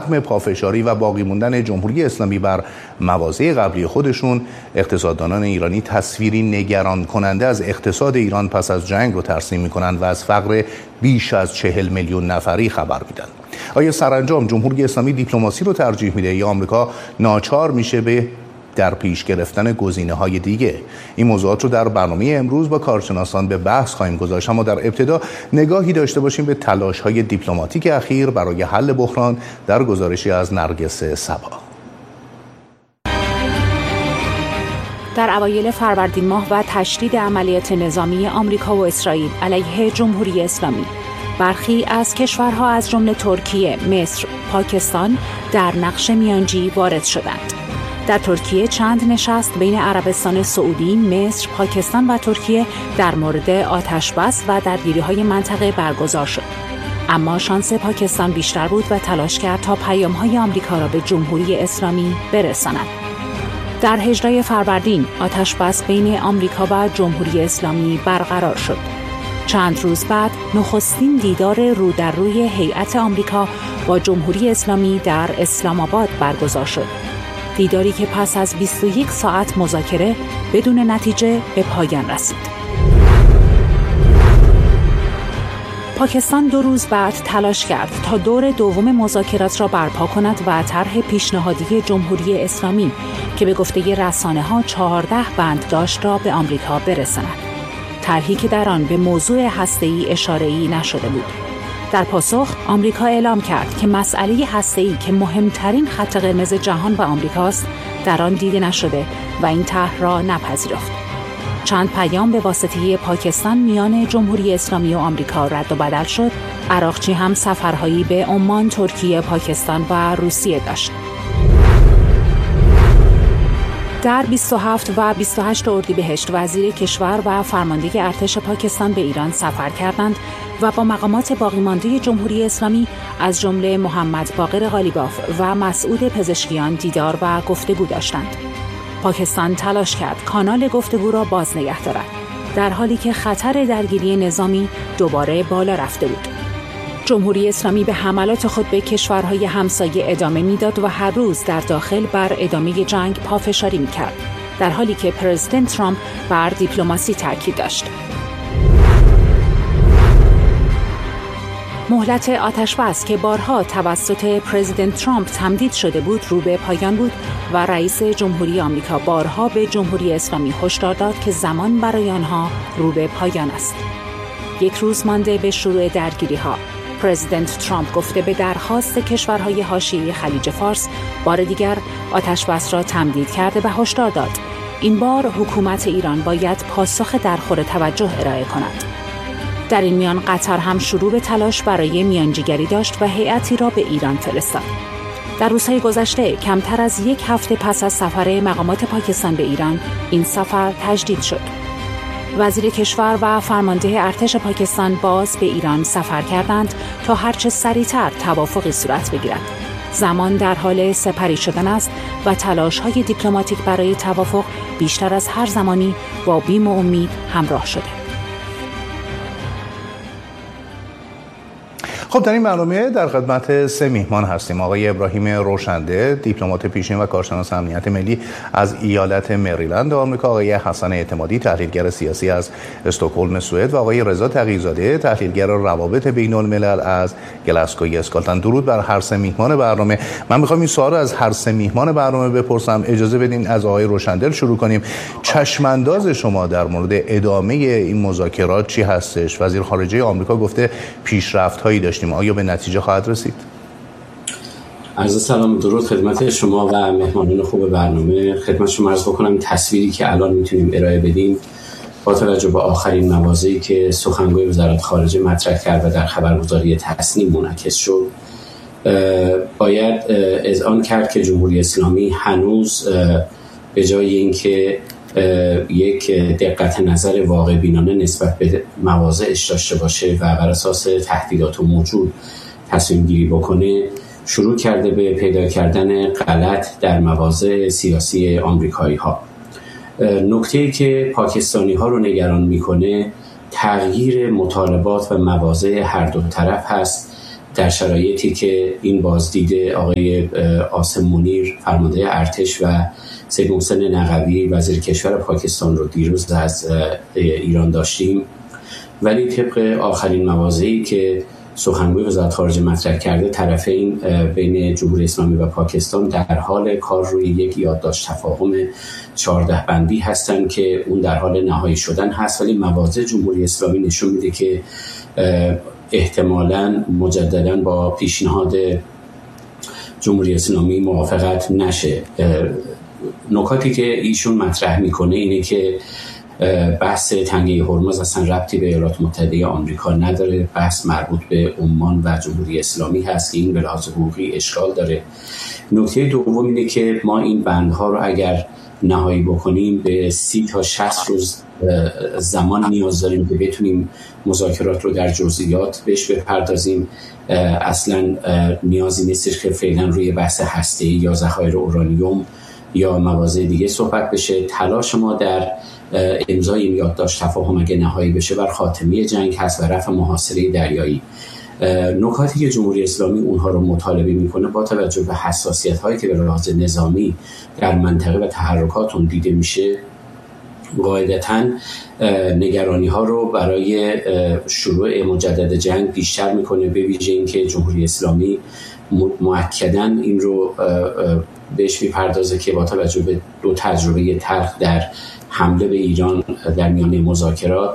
پافشاری و باقی موندن جمهوری اسلامی بر مواضع قبلی خودشون، اقتصاددانان ایرانی تصویری نگران کننده از اقتصاد ایران پس از جنگ رو ترسیم میکنن و از فقر بیش از 40 میلیون نفری خبر میدن. آیا سرانجام جمهوری اسلامی دیپلماسی رو ترجیح میده یا آمریکا ناچار میشه به در پیش گرفتن گزینه‌های دیگه؟ این موضوعات رو در برنامه امروز با کارشناسان به بحث خواهیم گذاشت، اما در ابتدا نگاهی داشته باشیم به تلاش‌های دیپلماتیک اخیر برای حل بحران در گزارشی از نرگس صبا. در اوایل فروردین ماه و تشدید عملیات نظامی آمریکا و اسرائیل علیه جمهوری اسلامی، برخی از کشورها از جمله ترکیه، مصر، پاکستان در نقش میانجی وارد شدند. در ترکیه چند نشست بین عربستان سعودی، مصر، پاکستان و ترکیه در مورد آتش‌بس و درگیری‌های منطقه برگزار شد. اما شانس پاکستان بیشتر بود و تلاش کرد تا پیام‌های آمریکا را به جمهوری اسلامی برساند. در 18 فروردین آتش‌بس بین آمریکا و جمهوری اسلامی برقرار شد. چند روز بعد نخستین دیدار رو در روی هیئت آمریکا با جمهوری اسلامی در اسلام آباد برگزار شد. دیداری که پس از 21 ساعت مذاکره بدون نتیجه به پایان رسید. پاکستان 2 روز بعد تلاش کرد تا دور دوم مذاکرات را برپا کند و طرح پیشنهادی جمهوری اسلامی که به گفته رسانه‌ها 14 بند داشت را به آمریکا برساند. طرحی که در آن به موضوع هسته‌ای اشاره‌ای نشده بود. در پاسخ آمریکا اعلام کرد که مسئله هسته‌ای که مهمترین خط قرمز جهان و آمریکاست در آن دیده نشده و این طرح را نپذیرفت. چند پیام به واسطه پاکستان میان جمهوری اسلامی و آمریکا رد و بدل شد. عراقچی هم سفرهایی به عمان، ترکیه، پاکستان و روسیه داشت. در 27 و 28 اردیبهشت وزیر کشور و فرمانده ارتش پاکستان به ایران سفر کردند و با مقامات باقیمانده جمهوری اسلامی از جمله محمد باقر قالیباف و مسعود پزشکیان دیدار و گفتگو داشتند. پاکستان تلاش کرد کانال گفتگو را باز نگه دارد، در حالی که خطر درگیری نظامی دوباره بالا رفته بود. جمهوری اسلامی به حملات خود به کشورهای همسایه ادامه میداد و هر روز در داخل بر ادامه جنگ پافشاری میکرد، در حالی که پرزیدنت ترامپ بر دیپلماسی تاکید داشت. مهلت آتش‌بس که بارها توسط پرزیدنت ترامپ تمدید شده بود رو به پایان بود و رئیس جمهوری آمریکا بارها به جمهوری اسلامی هشدار داد که زمان برای آنها رو به پایان است. 1 روز مانده به شروع درگیری‌ها، پرزیدنت ترامپ گفته به درخواست کشورهای حاشیه خلیج فارس بار دیگر آتش‌بس را تمدید کرده و هشدار داد این بار حکومت ایران باید پاسخ درخور توجه ارائه کند. در این میان قطر هم شروع به تلاش برای میانجیگری داشت و هیئتی را به ایران فرستاد. در روزهای گذشته کمتر از 1 هفته پس از سفر مقامات پاکستان به ایران، این سفر تجدید شد. وزیر کشور و فرمانده ارتش پاکستان باز به ایران سفر کردند تا هرچه سریعتر توافقی صورت بگیرد. زمان در حال سپری شدن است و تلاش‌های دیپلماتیک برای توافق بیشتر از هر زمانی با بیم و امید همراه شده. خب در این برنامه در خدمت 3 میهمان هستیم. آقای ابراهیم روشنده، دیپلمات پیشین و کارشناس امنیت ملی از ایالت مریلند آمریکا، آقای حسن اعتمادی، تحلیلگر سیاسی از استکهلم سوئد و آقای رضا تقی‌زاده، تحلیلگر روابط بین‌الملل از گلاسگوی اسکاتلند. درود بر هر 3 میهمان برنامه. من می‌خوام این سوال رو از هر 3 میهمان برنامه بپرسم. اجازه بدین از آقای روشنده شروع کنیم. چشم‌انداز شما در مورد ادامه این مذاکرات چی هستش؟ وزیر خارجه آمریکا گفته پیشرفت‌هایی داشتیم، آیا به نتیجه خواهد رسید؟ عرض سلام درود خدمت شما و مهمانان خوب برنامه. خدمت شما عرض بکنم تصویری که الان میتونیم ارائه بدیم با توجه به آخرین مواضعی که سخنگوی وزارت خارجه مطرح کرد و در خبرگزاری تصنیم منعکس شد، باید اذعان کرد که جمهوری اسلامی هنوز به جای اینکه یک دقت نظر واقع بینانه نسبت به مواضعش داشته باشه و بر اساس تهدیدات موجود تصمیم گیری بکنه، شروع کرده به پیدا کردن غلط در مواضع سیاسی آمریکایی ها. نکته‌ای که پاکستانی ها رو نگران میکنه تغییر مطالبات و مواضع هر دو طرف هست در شرایطی که این بازدید آقای عاصم منیر فرمانده ارتش و سید محسن نقوی وزیر کشور پاکستان رو دیروز از ایران داشتیم، ولی طبق آخرین مواضعی که سخنگوی وزارت خارجه مطرح کرده، طرفین بین جمهوری اسلامی و پاکستان در حال کار روی یک یادداشت تفاهم 14 بندی هستند که اون در حال نهایی شدن هست، ولی مواضع جمهوری اسلامی نشون میده که احتمالاً مجدداً با پیشنهاد جمهوری اسلامی موافقت نشه. نکاتی که ایشون مطرح میکنه اینه که بحث تنگه هرمز اصلا ربطی به ایالات متحده آمریکا نداره، بحث مربوط به عمان و جمهوری اسلامی هست که این به لحاظ حقوقی اشکال داره. نکته دوم اینه که ما این بندها رو اگر نهایی بکنیم به 30 تا 60 روز زمان نیاز داریم که بتونیم مذاکرات رو در جزئیات بهش بپردازیم. اصلا نیازی نیستش که فعلا روی بحث هسته‌ای یا ذخایر اورانیوم یا مواضع دیگه صحبت بشه. تلاش ما در امضای این یادداشت تفاهم اگه نهایی بشه بر خاتمه جنگ هست و رفع محاصره دریایی. نکاتی که جمهوری اسلامی اونها رو مطالبه میکنه با توجه به حساسیت هایی که به لحاظ نظامی در منطقه و تحرکات اون دیده میشه، قاعدتاً نگرانی ها رو برای شروع مجدد جنگ بیشتر میکنه، به ویژه اینکه جمهوری اسلامی مؤکداً این رو بهش میپردازه که با توجه به 2 تجربه تلخ در حمله به ایران در میانه مذاکرات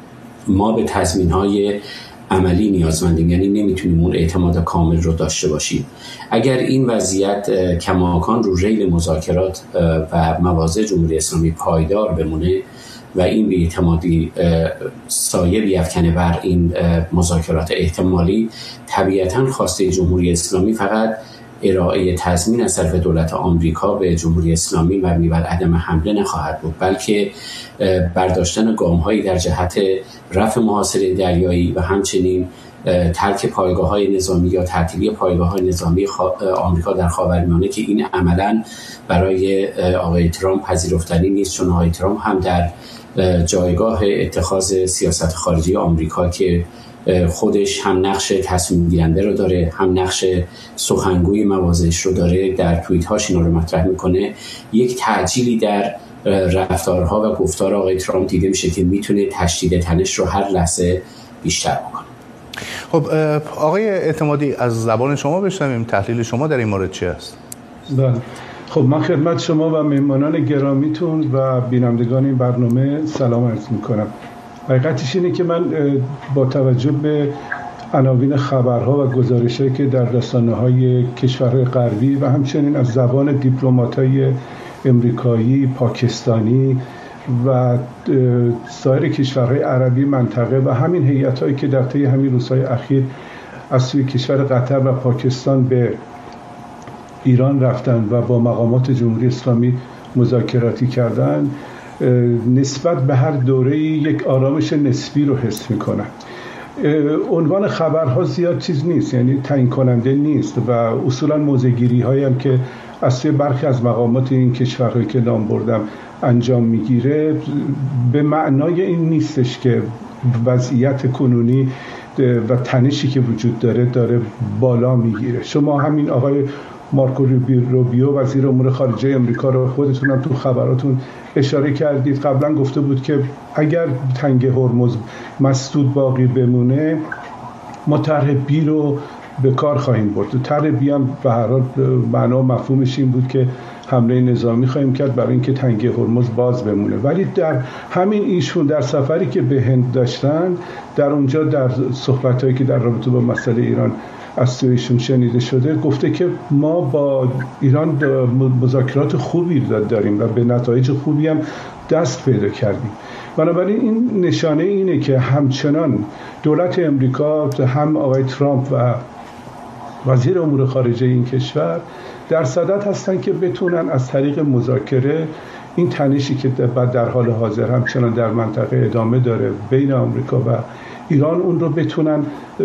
ما به تضمین‌های عملی نیازمندیم، یعنی نمیتونیم اون اعتماد کامل رو داشته باشیم. اگر این وضعیت کماکان رو ریل مذاکرات و مواضع جمهوری اسلامی پایدار بمونه و این بی‌اعتمادی سایه بیفکنه بر این مذاکرات احتمالی، طبیعتاً خواسته جمهوری اسلامی فقط ارائه تضمین از طرف دولت آمریکا به جمهوری اسلامی مبنی بر عدم حمله نخواهد بود، بلکه برداشتن گام‌هایی در جهت رفع محاصره دریایی و همچنین ترک پایگاه‌های نظامی یا تعطیلی پایگاه‌های نظامی آمریکا در خاورمیانه که این عملاً برای آقای ترامپ پذیرفتنی نیست، چون آقای ترامپ هم در جایگاه اتخاذ سیاست خارجی آمریکا که خودش هم نقش تصمیم گیرنده رو داره، هم نقش سخنگوی مواضعش رو داره، در توییت هاش اینا رو مطرح میکنه، یک تعجیلی در رفتارها و گفتار آقای ترامپ دیده میشه که میتونه تشدید تنش رو هر لحظه بیشتر بکنه. خب آقای اعتمادی، از زبان شما بشنویم تحلیل شما در این مورد چی است؟ بله، خب من خدمت شما و مهمانان گرامیتون و بینندگان این برنامه سلام عرض میکنم. حقیقتش اینه که من با توجه به عناوین خبرها و گزارش‌هایی که در رسانه‌های کشورهای غربی و همچنین از زبان دیپلمات‌های امریکایی، پاکستانی و سایر کشورهای عربی منطقه و همین هیئت‌هایی که در طی همین روزهای اخیر از سوی کشور قطر و پاکستان به ایران رفتن و با مقامات جمهوری اسلامی مذاکراتی کردن، نسبت به هر دوره‌ای یک آرامش نسبی رو حس می‌کنن. عنوان خبرها زیاد چیز نیست، یعنی تعیین کننده نیست و اصولاً موضع‌گیری‌هایی هم که از سوی برخی از مقامات این کشورهایی که نام بردم انجام میگیره به معنای این نیستش که وضعیت کنونی و تنشی که وجود داره بالا میگیره. شما همین آقای مارکو روبیو وزیر امور خارجه امریکا رو خودتون هم تو خبراتون اشاره کردید. قبلا گفته بود که اگر تنگه هرمز مسدود باقی بمونه ما طرح بی رو به کار خواهیم برد. طرح بی هم به هر حال معنا و مفهومش این بود که حمله نظامی خواهیم کرد برای اینکه تنگه هرمز باز بمونه. ولی در همین ایشون در سفری که به هند داشتن، در اونجا در صحبتایی که در رابطه با مسئله ایران از سویشون شنیده شده، گفته که ما با ایران مذاکرات خوبی داریم و به نتایج خوبی هم دست پیدا کردیم. بنابراین این نشانه اینه که همچنان دولت امریکا، هم آقای ترامپ و وزیر امور خارجه این کشور در صدد هستن که بتونن از طریق مذاکره این تنشی که در حال حاضر همچنان در منطقه ادامه داره بین آمریکا و ایران، اون رو بتونن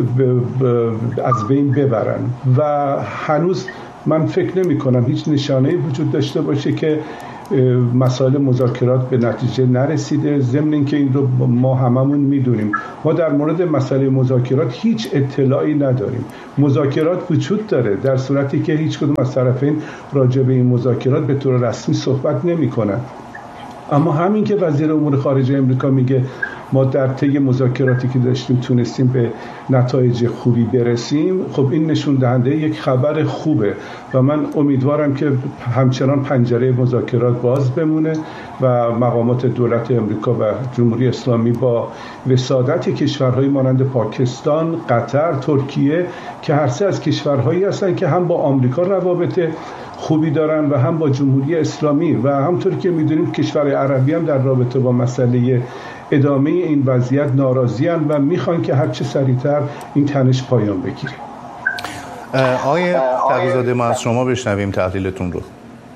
از بین ببرن. و هنوز من فکر نمی کنم هیچ نشانه‌ای وجود داشته باشه که مسائل مذاکرات به نتیجه نرسیده. ضمن اینکه این رو ما هممون میدونیم، ما در مورد مسئله مذاکرات هیچ اطلاعی نداریم. مذاکرات وجود داره در صورتی که هیچ کدوم از طرفین راجع به این مذاکرات به طور رسمی صحبت نمی‌کنن. اما همین که وزیر امور خارجه امریکا میگه ما در طی مذاکراتی که داشتیم تونستیم به نتایج خوبی برسیم، خب این نشون دهنده یک خبر خوبه و من امیدوارم که همچنان پنجره مذاکرات باز بمونه و مقامات دولت امریکا و جمهوری اسلامی با وسادت کشورهای مانند پاکستان، قطر، ترکیه که هر سه از کشورهایی هستن که هم با آمریکا روابط خوبی دارن و هم با جمهوری اسلامی و همونطور که میدونیم کشورهای عربی هم در رابطه با مسئله ادامه این وضعیت ناراضی‌اند و میخوان که هرچه سریعتر این تنش پایان بگیره. آقای تقی‌زاده ما از شما بشنویم تحلیلتون رو.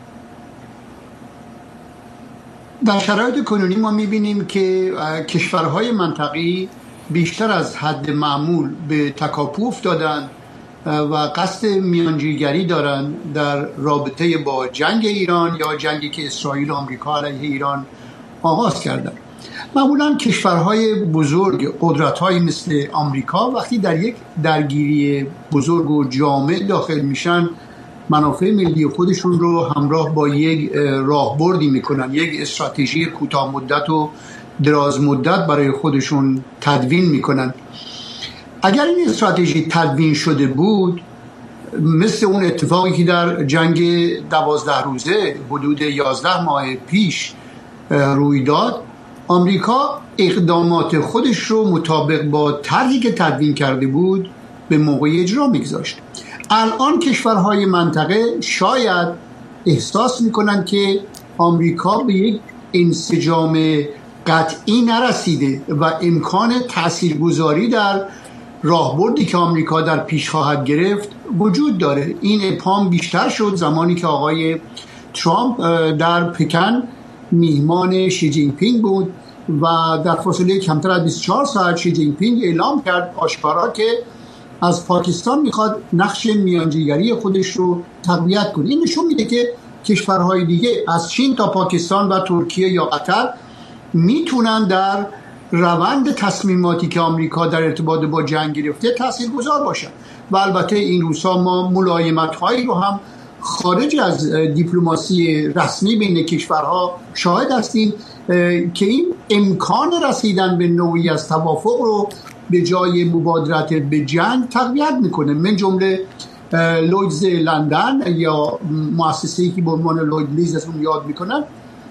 در شرایط کنونی ما میبینیم که کشورهای منطقی بیشتر از حد معمول به تکاپو افتادن و قصد میانجیگری دارن در رابطه با جنگ ایران یا جنگی که اسرائیل و آمریکا علیه ایران آغاز کردن. معمولا کشورهای بزرگ، قدرت‌هایی مثل آمریکا وقتی در یک درگیری بزرگ و جامع داخل میشن، منافع ملی خودشون رو همراه با یک راهبردی میکنن، یک استراتژی کوتاه مدت و دراز مدت برای خودشون تدوین میکنن. اگر این استراتژی تدوین شده بود، مثل اون اتفاقی که در جنگ 12 روزه حدود 11 ماه پیش روی داد، آمریکا اقدامات خودش رو مطابق با طرحی که تدوین کرده بود به موقع اجرا میگذاشت. الان کشورهای منطقه شاید احساس میکنن که آمریکا به یک انسجام قطعی نرسیده و امکان تاثیرگذاری در راهبردی که آمریکا در پیش خواهد گرفت وجود داره. این ابهام بیشتر شد زمانی که آقای ترامپ در پکن میهمان شی جین پینگ بود و در فاصله کمتر از 24 ساعت شی جین پینگ اعلام کرد آشکارا که از پاکستان میخواد نقش میانجیگری خودش رو تقویت کنه. این نشون میده که کشورهای دیگه از چین تا پاکستان و ترکیه یا قطر میتونن در روند تصمیماتی که آمریکا در ارتباط با جنگ گرفته تاثیرگذار باشن. و البته این روزها ما ملایمت‌هایی رو هم خارج از دیپلماسی رسمی بین کشورها شاهد هستیم که این امکان رسیدن به نوعی از توافق رو به جای مبادرت به جنگ تقویت میکنه. من جمله لویدز لندن یا مؤسسه‌ای که به عنوان لوید لیز از اون یاد میکنن،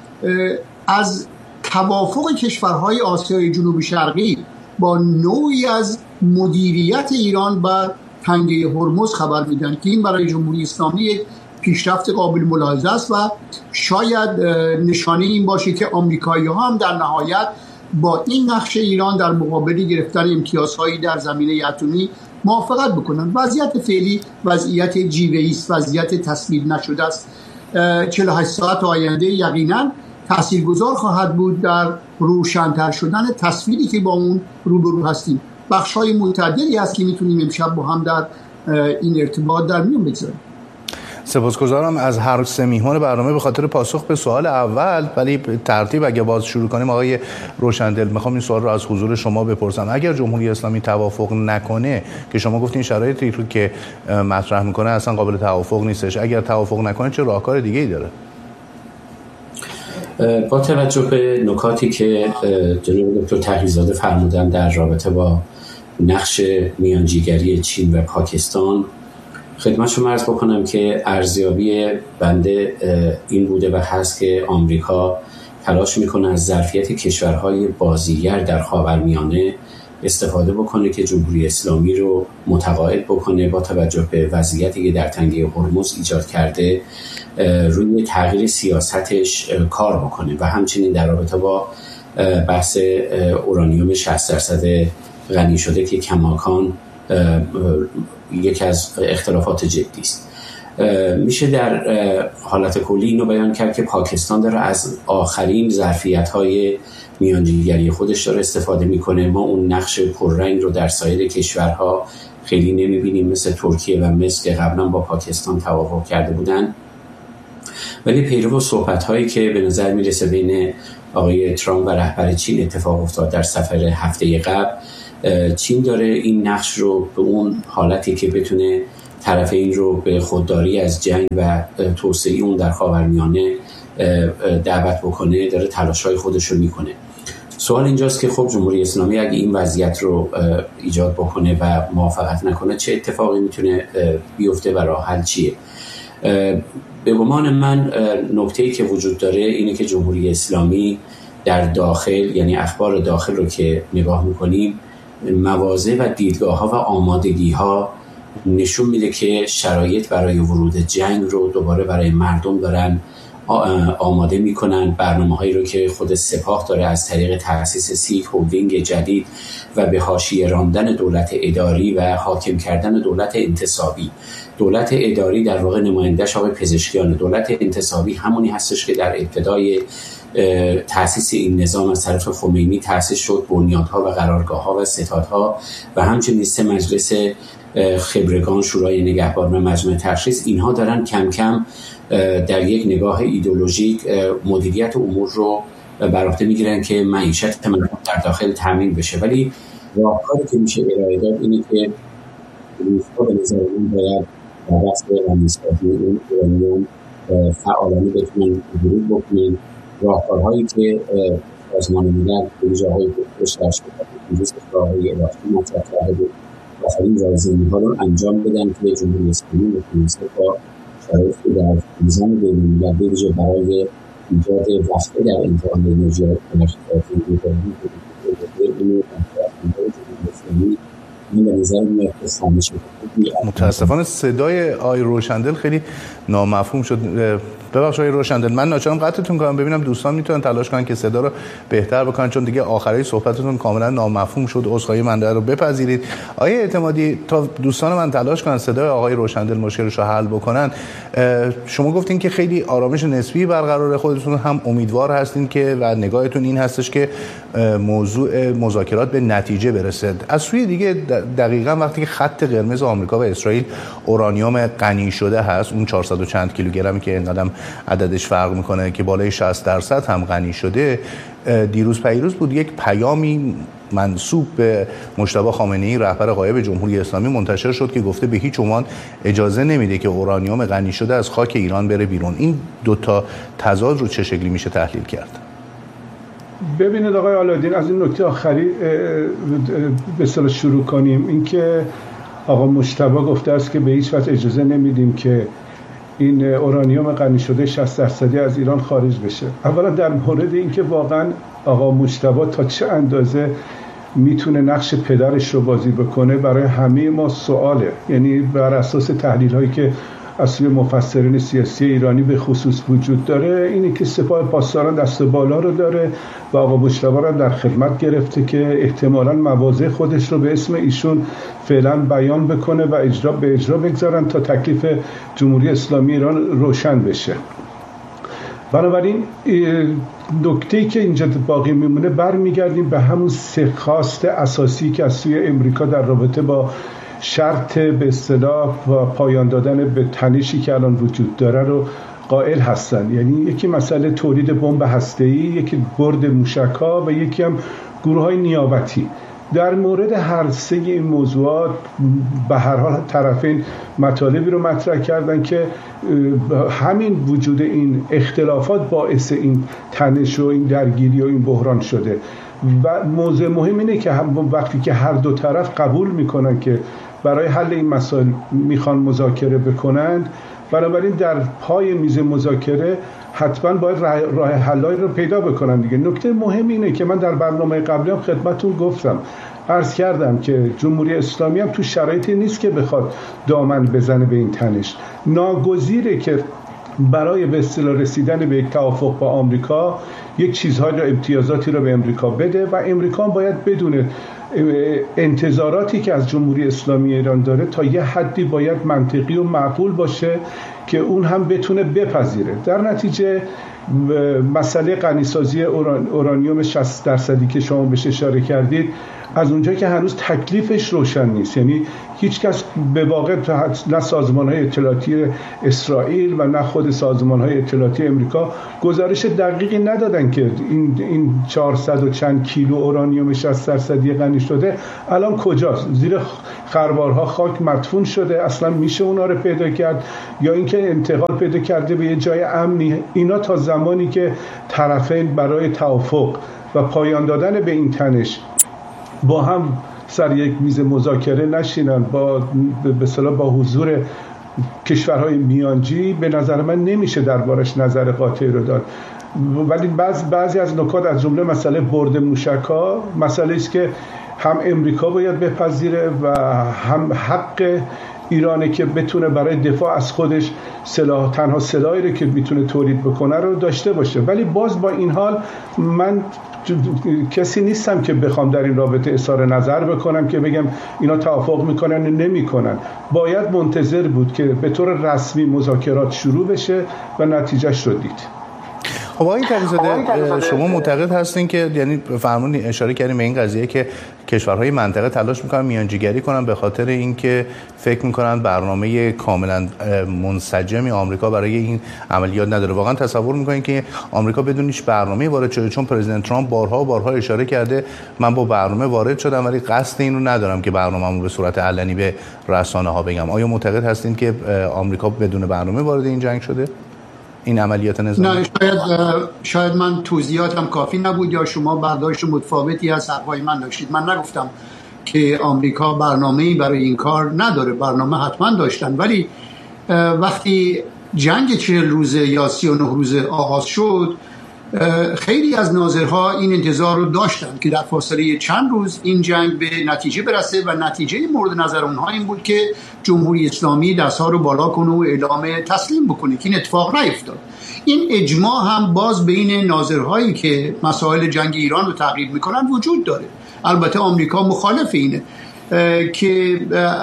از توافق کشورهای آسیای جنوبی شرقی با نوعی از مدیریت ایران بر تنگه هرمز خبر میدن که این برای جمهوری اسلامی یک پیشرفت قابل ملاحظه است و شاید نشانه این باشه که آمریکایی‌ها هم در نهایت با این نقش ایران در مقابل گرفتن امتیازهایی در زمینه اتمی موافقت بکنن. وضعیت فعلی وضعیت جیوه‌ای است، وضعیت تصویر نشده است. 48 ساعت آینده یقینا تاثیرگذار خواهد بود در روشن‌تر شدن تصویری که با اون روبرو هستیم. بخش‌های متعددی هست که میتونیم امشب با هم در این ارتباط در میون بگذاریم. سپاسگزارم از هر سه میهمان برنامه به خاطر پاسخ به سوال اول، ولی ترتیب اگه باز شروع کنیم آقای روشندل میخوام این سوال رو از حضور شما بپرسم. اگر جمهوری اسلامی توافق نکنه، که شما گفتین شرایطی رو که مطرح میکنه اصلا قابل توافق نیستش، اگر توافق نکنه چه راهکار دیگه‌ای داره؟ با توجه به نکاتی که جناب دکتر تقی‌زاده فرمودن در رابطه با نقش میانجیگری چین و پاکستان، خدمت شما عرض بکنم که ارزیابی بنده این بوده و هست که آمریکا تلاش میکنه از ظرفیت کشورهای بازیگر در خاورمیانه استفاده بکنه که جمهوری اسلامی رو متقاعد بکنه با توجه به وضعیتی که در تنگه هرمز ایجاد کرده روی تغییر سیاستش کار بکنه و همچنین در رابطه با بحث اورانیوم 60% غنی شده که کماکان یکی از اختلافات جدی است. میشه در حالت کلی اینو بیان کرد که پاکستان داره از آخرین ظرفیت‌های میانجیگری خودش داره استفاده میکنه. ما اون نقش پررنگ رو در سایر کشورها خیلی نمیبینیم، مثل ترکیه و مصر که قبلا با پاکستان توافق کرده بودن. ولی پیرو صحبت‌هایی که به نظر میرسه بین آقای ترامپ و رهبر چین اتفاق افتاد در سفر هفته قبل، چین داره این نقش رو به اون حالتی که بتونه طرفین رو به خودداری از جنگ و توسعه اون در خاورمیانه دعوت بکنه، داره تلاش‌های خودش رو میکنه. سوال اینجاست که خب جمهوری اسلامی اگه این وضعیت رو ایجاد بکنه و موافقت نکنه چه اتفاقی میتونه بیفته و راه حل چیه؟ به گمان من نکته‌ای که وجود داره اینه که جمهوری اسلامی در داخل، یعنی اخبار داخل رو که نگاه میکنیم، مواضع و دیدگاه‌ها و آمادگی‌ها نشون میده که شرایط برای ورود جنگ رو دوباره برای مردم دارن آماده میکنن. برنامه‌هایی رو که خود سپاه داره از طریق تأسیس 3 هلدینگ جدید و به حاشیه راندن دولت اداری و حاکم کردن دولت انتصابی. دولت اداری در واقع نماینده‌اش آقای پزشکیان، دولت انتصابی همونی هستش که در ابتدای تأسیس این نظام از طرف خمینی تأسیس شد، بنیادها و قرارگاه‌ها و ستادها و همچنین مجلس خبرگان، شورای نگهبان و مجمع تشخیص، اینها دارن کم کم در یک نگاه ایدئولوژیک مدیریت امور رو بر عهده میگیرن که معیشت مردم در داخل تامین بشه. ولی راهکاری که میشه ارائه داد اینه که روس‌ها به نظر من باید در بحث غنی‌سازی این اورانیوم فعالانه بتونن ورود بکنن. راهکارهایی که سازمان ملل به ویژه آقای گوترش در شبکه راههای الهی مطرح کرده بود بهترین رایزنی‌ها رو انجام بدن که جمهوری اسلامی بتونه با شرایطی در نظام بین‌المللی به ویژه برای ایجاد وقفه در انتقال انرژی تنش‌های ایرانی متاسفانه صدای آقای روشندل خیلی نامفهوم شد. ببخشید آقای روشندل، من ناچارم قطعتون کنم، ببینم دوستان میتونن تلاش کنن که صدا رو بهتر بکنن، چون دیگه آخرای صحبتتون کاملا نامفهوم شد. عذرخواهی من رو بپذیرید. آقای اعتمادی، تا دوستان من تلاش کنن صدای آقای روشندل مشکلش رو حل بکنن، شما گفتین که خیلی آرامش نسبی برقرار، خودتون هم امیدوار هستین که و نگاهتون این هستش که موضوع مذاکرات به نتیجه برسه. از سوی دیگه دقیقاً وقتی که خط قرمز آمریکا و اسرائیل اورانیوم غنی شده هست، اون 400 و چند کیلوگرمی که اینقدر عددش فرق میکنه که بالای 60% هم غنی شده، دیروز پیروز بود یک پیامی منسوب به مجتبی خامنه‌ای رهبر غایب جمهوری اسلامی منتشر شد که گفته به هیچ عنوان اجازه نمیده که اورانیوم غنی شده از خاک ایران بره بیرون. این دوتا تضاد رو چه شکلی میشه تحلیل کرد؟ ببینید آقای علادین، از این نکته آخری به اصطلاح شروع کنیم. اینکه آقا مجتبی گفته است که به هیچ وجه اجازه نمیدیم که این اورانیوم غنی شده 60% از ایران خارج بشه. اولا در مورد اینکه واقعا آقا مجتبی تا چه اندازه میتونه نقش پدرش رو بازی بکنه برای همه ما سواله. یعنی بر اساس تحلیل هایی که از سوی مفسرین سیاسی ایرانی به خصوص وجود داره، اینه که سپاه پاسداران دست بالا رو داره و آقا مجتبی رو در خدمت گرفته که احتمالاً مواضع خودش رو به اسم ایشون فعلا بیان بکنه و اجرا بگذارن تا تکلیف جمهوری اسلامی ایران روشن بشه. بنابراین نکته‌ای که اینجا باقی میمونه، برمیگردیم به همون سه خواست اساسی که از سوی امریکا در رابطه با شرط به اصطلاح پایان دادن به تنشی که الان وجود داره رو قائل هستن. یعنی یکی مسئله تولید بمب هسته‌ای، یکی برد موشک‌ها و یکی هم گروه‌های نیابتی. در مورد هر سه این موضوعات به هر حال طرفین مطالبی رو مطرح کردن که همین وجود این اختلافات باعث این تنش و این درگیری و این بحران شده. و موضوع مهم اینه که وقتی که هر دو طرف قبول میکنن که برای حل این مسائل میخوان مذاکره بکنند، بنابراین در پای میز مذاکره حتما باید راه حلایی رو پیدا بکنن دیگه. نکته مهم اینه که من در برنامه قبلی هم خدمتتون گفتم، عرض کردم که جمهوری اسلامی هم تو شرایطی نیست که بخواد دامن بزنه به این تنش. ناگزیره که برای به اصطلاح رسیدن به یک توافق با آمریکا یک چیزهای رو، امتیازاتی رو به امریکا بده و امریکا باید بدونه انتظاراتی که از جمهوری اسلامی ایران داره تا یه حدی باید منطقی و معقول باشه که اون هم بتونه بپذیره. در نتیجه مسئله غنیسازی اورانیوم 60% که شما بهش اشاره کردید از اونجا که هنوز تکلیفش روشن نیست. یعنی هیچ کس به واقع نه سازمان‌های اطلاعاتی اسرائیل و نه خود سازمان‌های اطلاعاتی امریکا گزارش دقیقی ندادن که این 400 و چند کیلو اورانیوم 60% غنی شده الان کجاست. زیر خروارها خاک مدفون شده، اصلا میشه اونا رو پیدا کرد یا اینکه انتقال پیدا کرده به یه جای امنی. اینا تا زمانی که طرفین برای توافق و پایان دادن به این تنش با هم سر یک میز مذاکره نشینن به اصطلاح با حضور کشورهای میانجی، به نظر من نمیشه دربارش نظر قاطعی رو داد. ولی بعضی از نکات از جمله مسئله برد موشک‌ها مسئله است که هم امریکا باید بپذیره و هم حق ایرانه که بتونه برای دفاع از خودش تنها سلاحی رو که میتونه تولید بکنه رو داشته باشه. ولی باز با این حال من کسی نیستم که بخوام در این رابطه اظهار نظر بکنم که بگم اینا توافق میکنن و نمیکنن. باید منتظر بود که به طور رسمی مذاکرات شروع بشه و نتیجهش رو دید. خب آقای تقی‌زاده، شما معتقد هستین که یعنی فرمودین اشاره کردیم به این قضیه که کشورهای منطقه تلاش میکنن میانجیگری کنن به خاطر اینکه فکر میکنن برنامه کاملا منسجمی آمریکا برای این عملیات نداره. واقعا تصور میکنین که آمریکا بدون هیچ برنامه‌ای وارد شده؟ چون پرزیدنت ترامپ بارها اشاره کرده من با برنامه وارد شدم ولی قصد این رو ندارم که برنامه‌مو به صورت علنی به رسانه‌ها بگم. آیا معتقد هستین که آمریکا بدون برنامه وارد این جنگ شده؟ این عملیات نظامی؟ نه، شاید من توضیحاتم کافی نبود یا شما برداشت متفاوتی از حرفای من داشتید. من نگفتم که آمریکا برنامه‌ای برای این کار نداره، برنامه حتما داشتن، ولی وقتی جنگ 40 روزه یا 39 روزه آغاز شد خیلی از ناظرها این انتظار رو داشتن که در فاصله چند روز این جنگ به نتیجه برسه و نتیجه مورد نظر اونها این بود که جمهوری اسلامی دستها رو بالا کنه و اعلام تسلیم بکنه که این اتفاق نیفتاد. این اجماع هم باز بین ناظرهایی که مسائل جنگ ایران رو تعقیب میکنن وجود داره. البته آمریکا مخالف اینه که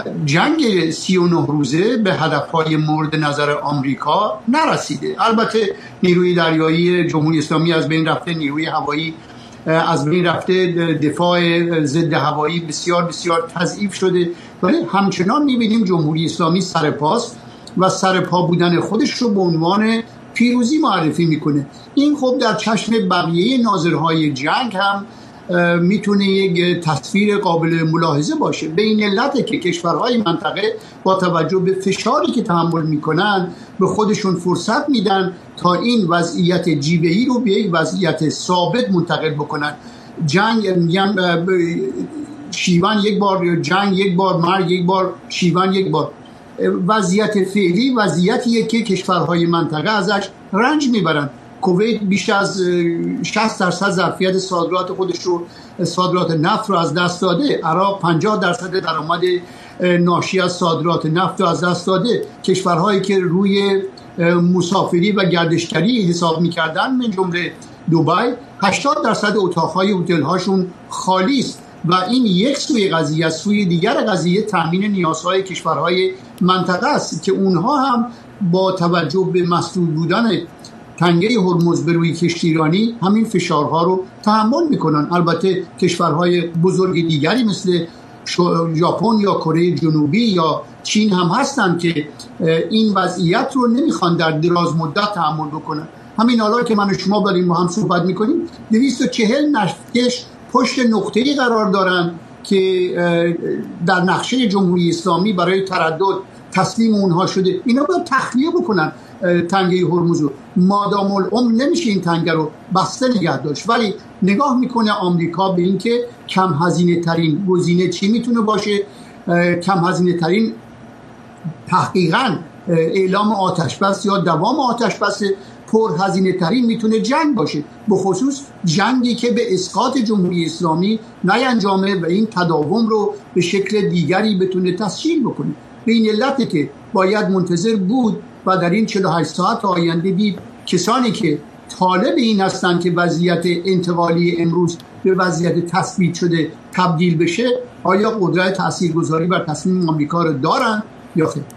جنگ 39 روزه به هدفهای مورد نظر آمریکا نرسیده. البته نیروی دریایی جمهوری اسلامی از بین رفته، نیروی هوایی از بین رفته، دفاع ضد هوایی بسیار بسیار تضعیف شده، ولی همچنان می‌بینیم جمهوری اسلامی سرپاست و سرپا بودن خودش رو به عنوان پیروزی معرفی میکنه. این خب در چشم بقیه ناظرهای جنگ هم میتونه یک تصویر قابل ملاحظه باشه. به این علته که کشورهای منطقه با توجه به فشاری که تحمل میکنن به خودشون فرصت میدن تا این وضعیت جیبه‌ای رو به یک وضعیت ثابت منتقل بکنن. جنگ شیون یک بار، جنگ یک بار، مرگ یک بار، شیون یک بار. وضعیت فعلی وضعیتیه که کشورهای منطقه ازش رنج میبرن. کویت بیش از 60% ظرفیت صادرات خودش رو، صادرات نفت رو از دست داده. عراق 50% درآمد ناشی از صادرات نفت رو از دست داده. کشورهایی که روی مسافری و گردشگری حساب می‌کردن من جمله دبی 80% اتاق‌های هتل‌هاشون خالی است و این یک سوی قضیه. سوی دیگر قضیه تامین نیازهای کشورهای منطقه است که اونها هم با توجه به مسدود بودن تنگه هرمز به روی کشتیرانی همین فشارها رو تحمل میکنن. البته کشورهای بزرگ دیگری مثل ژاپن یا کره جنوبی یا چین هم هستن که این وضعیت رو نمیخوان در دراز مدت تحمل بکنن. همین حالا که من و شما داریم با هم صحبت میکنیم 240 نفتکش پشت نقطه‌ای قرار دارن که در نقشه جمهوری اسلامی برای تردد تسلیم اونها شده. اینا باید تخلیه بکنن تنگه هرمز رو. مادام العمر نمیشه این تنگه رو بسته نگه داشت. ولی نگاه میکنه آمریکا به این که کم هزینه ترین گزینه چی میتونه باشه. کم هزینه ترین تحقیقاً اعلام آتش بس یا دوام آتش بس، پر هزینه ترین میتونه جنگ باشه، به خصوص جنگی که به اسقاط جمهوری اسلامی نینجامه و این تداوم رو به شکل دیگری بتونه تسهیل بکنه. به این علته که باید منتظر بود و در این 48 ساعت آینده دید کسانی که طالب این هستند که وضعیت انتقالی امروز به وضعیت تثبیت شده تبدیل بشه آیا قدرت تاثیرگذاری بر تصمیم آمریکا رو دارن یا خیر.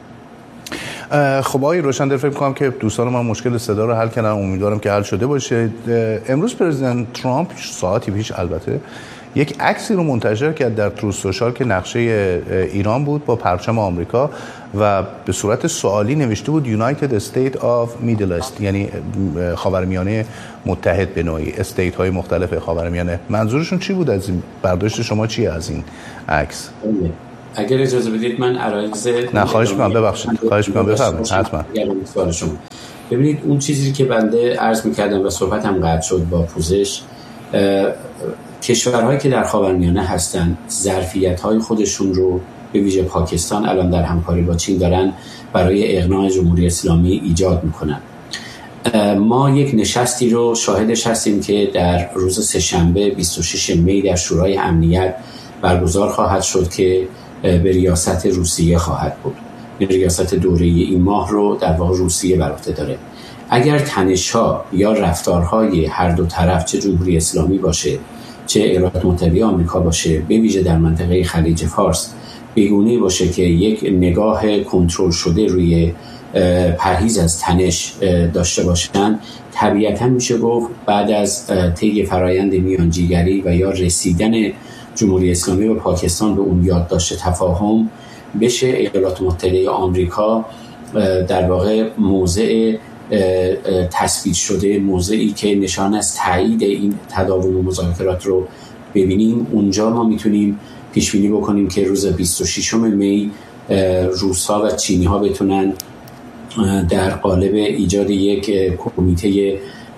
خب آقای روشندر، فکر می‌کنم که دوستان ما مشکل صدا رو حل کردن، امیدوارم که حل شده باشه. امروز پرزیدنت ترامپ ساعتی پیش البته یک عکسی رو منتشر کرد در تروث سوشال که نقشه ایران بود با پرچم آمریکا و به صورت سوالی نوشته بود United States of Middle East، یعنی خاورمیانه متحد به نوعی، استیت های مختلف خاورمیانه. منظورشون چی بود؟ از این برداشت شما چیه از این عکس؟ اگر اجازه بدید من عرایض نه خواهش می‌کنم، ببخشید، خواهش می‌کنم، بفرمایید حتما. سوال شما ببینید، اون چیزی که بنده عرض می‌کردم و صحبتم قطع شد با پوزش، کشورهایی که در خاورمیانه هستن ظرفیت‌های خودشون رو به ویژه پاکستان الان در همکاری با چین دارن برای اقناع جمهوری اسلامی ایجاد میکنن. ما یک نشستی رو شاهدش هستیم که در روز سه‌شنبه 26 می در شورای امنیت برگزار خواهد شد که به ریاست روسیه خواهد بود. به ریاست دوره این ماه رو در واقع روسیه بر عهده داره. اگر تنش‌ها یا رفتارهای هر دو طرف، چه جمهوری اسلامی باشه چه ایالات متحده آمریکا باشه، به ویژه در منطقه خلیج فارس بیگونه باشه که یک نگاه کنترل شده روی پرهیز از تنش داشته باشن، طبیعتاً میشه گفت بعد از طی فرایند میانجیگری و یا رسیدن جمهوری اسلامی و پاکستان به اون یادداشت تفاهم، بشه ایالات متحده آمریکا در واقع موضع تثبیت شده، موضعی که نشان از تایید این تداوم و مذاکرات رو ببینیم. اونجا ما میتونیم پیش بینی بکنیم که روز 26 می روس‌ها و چینی‌ها بتونن در قالب ایجاد یک کمیته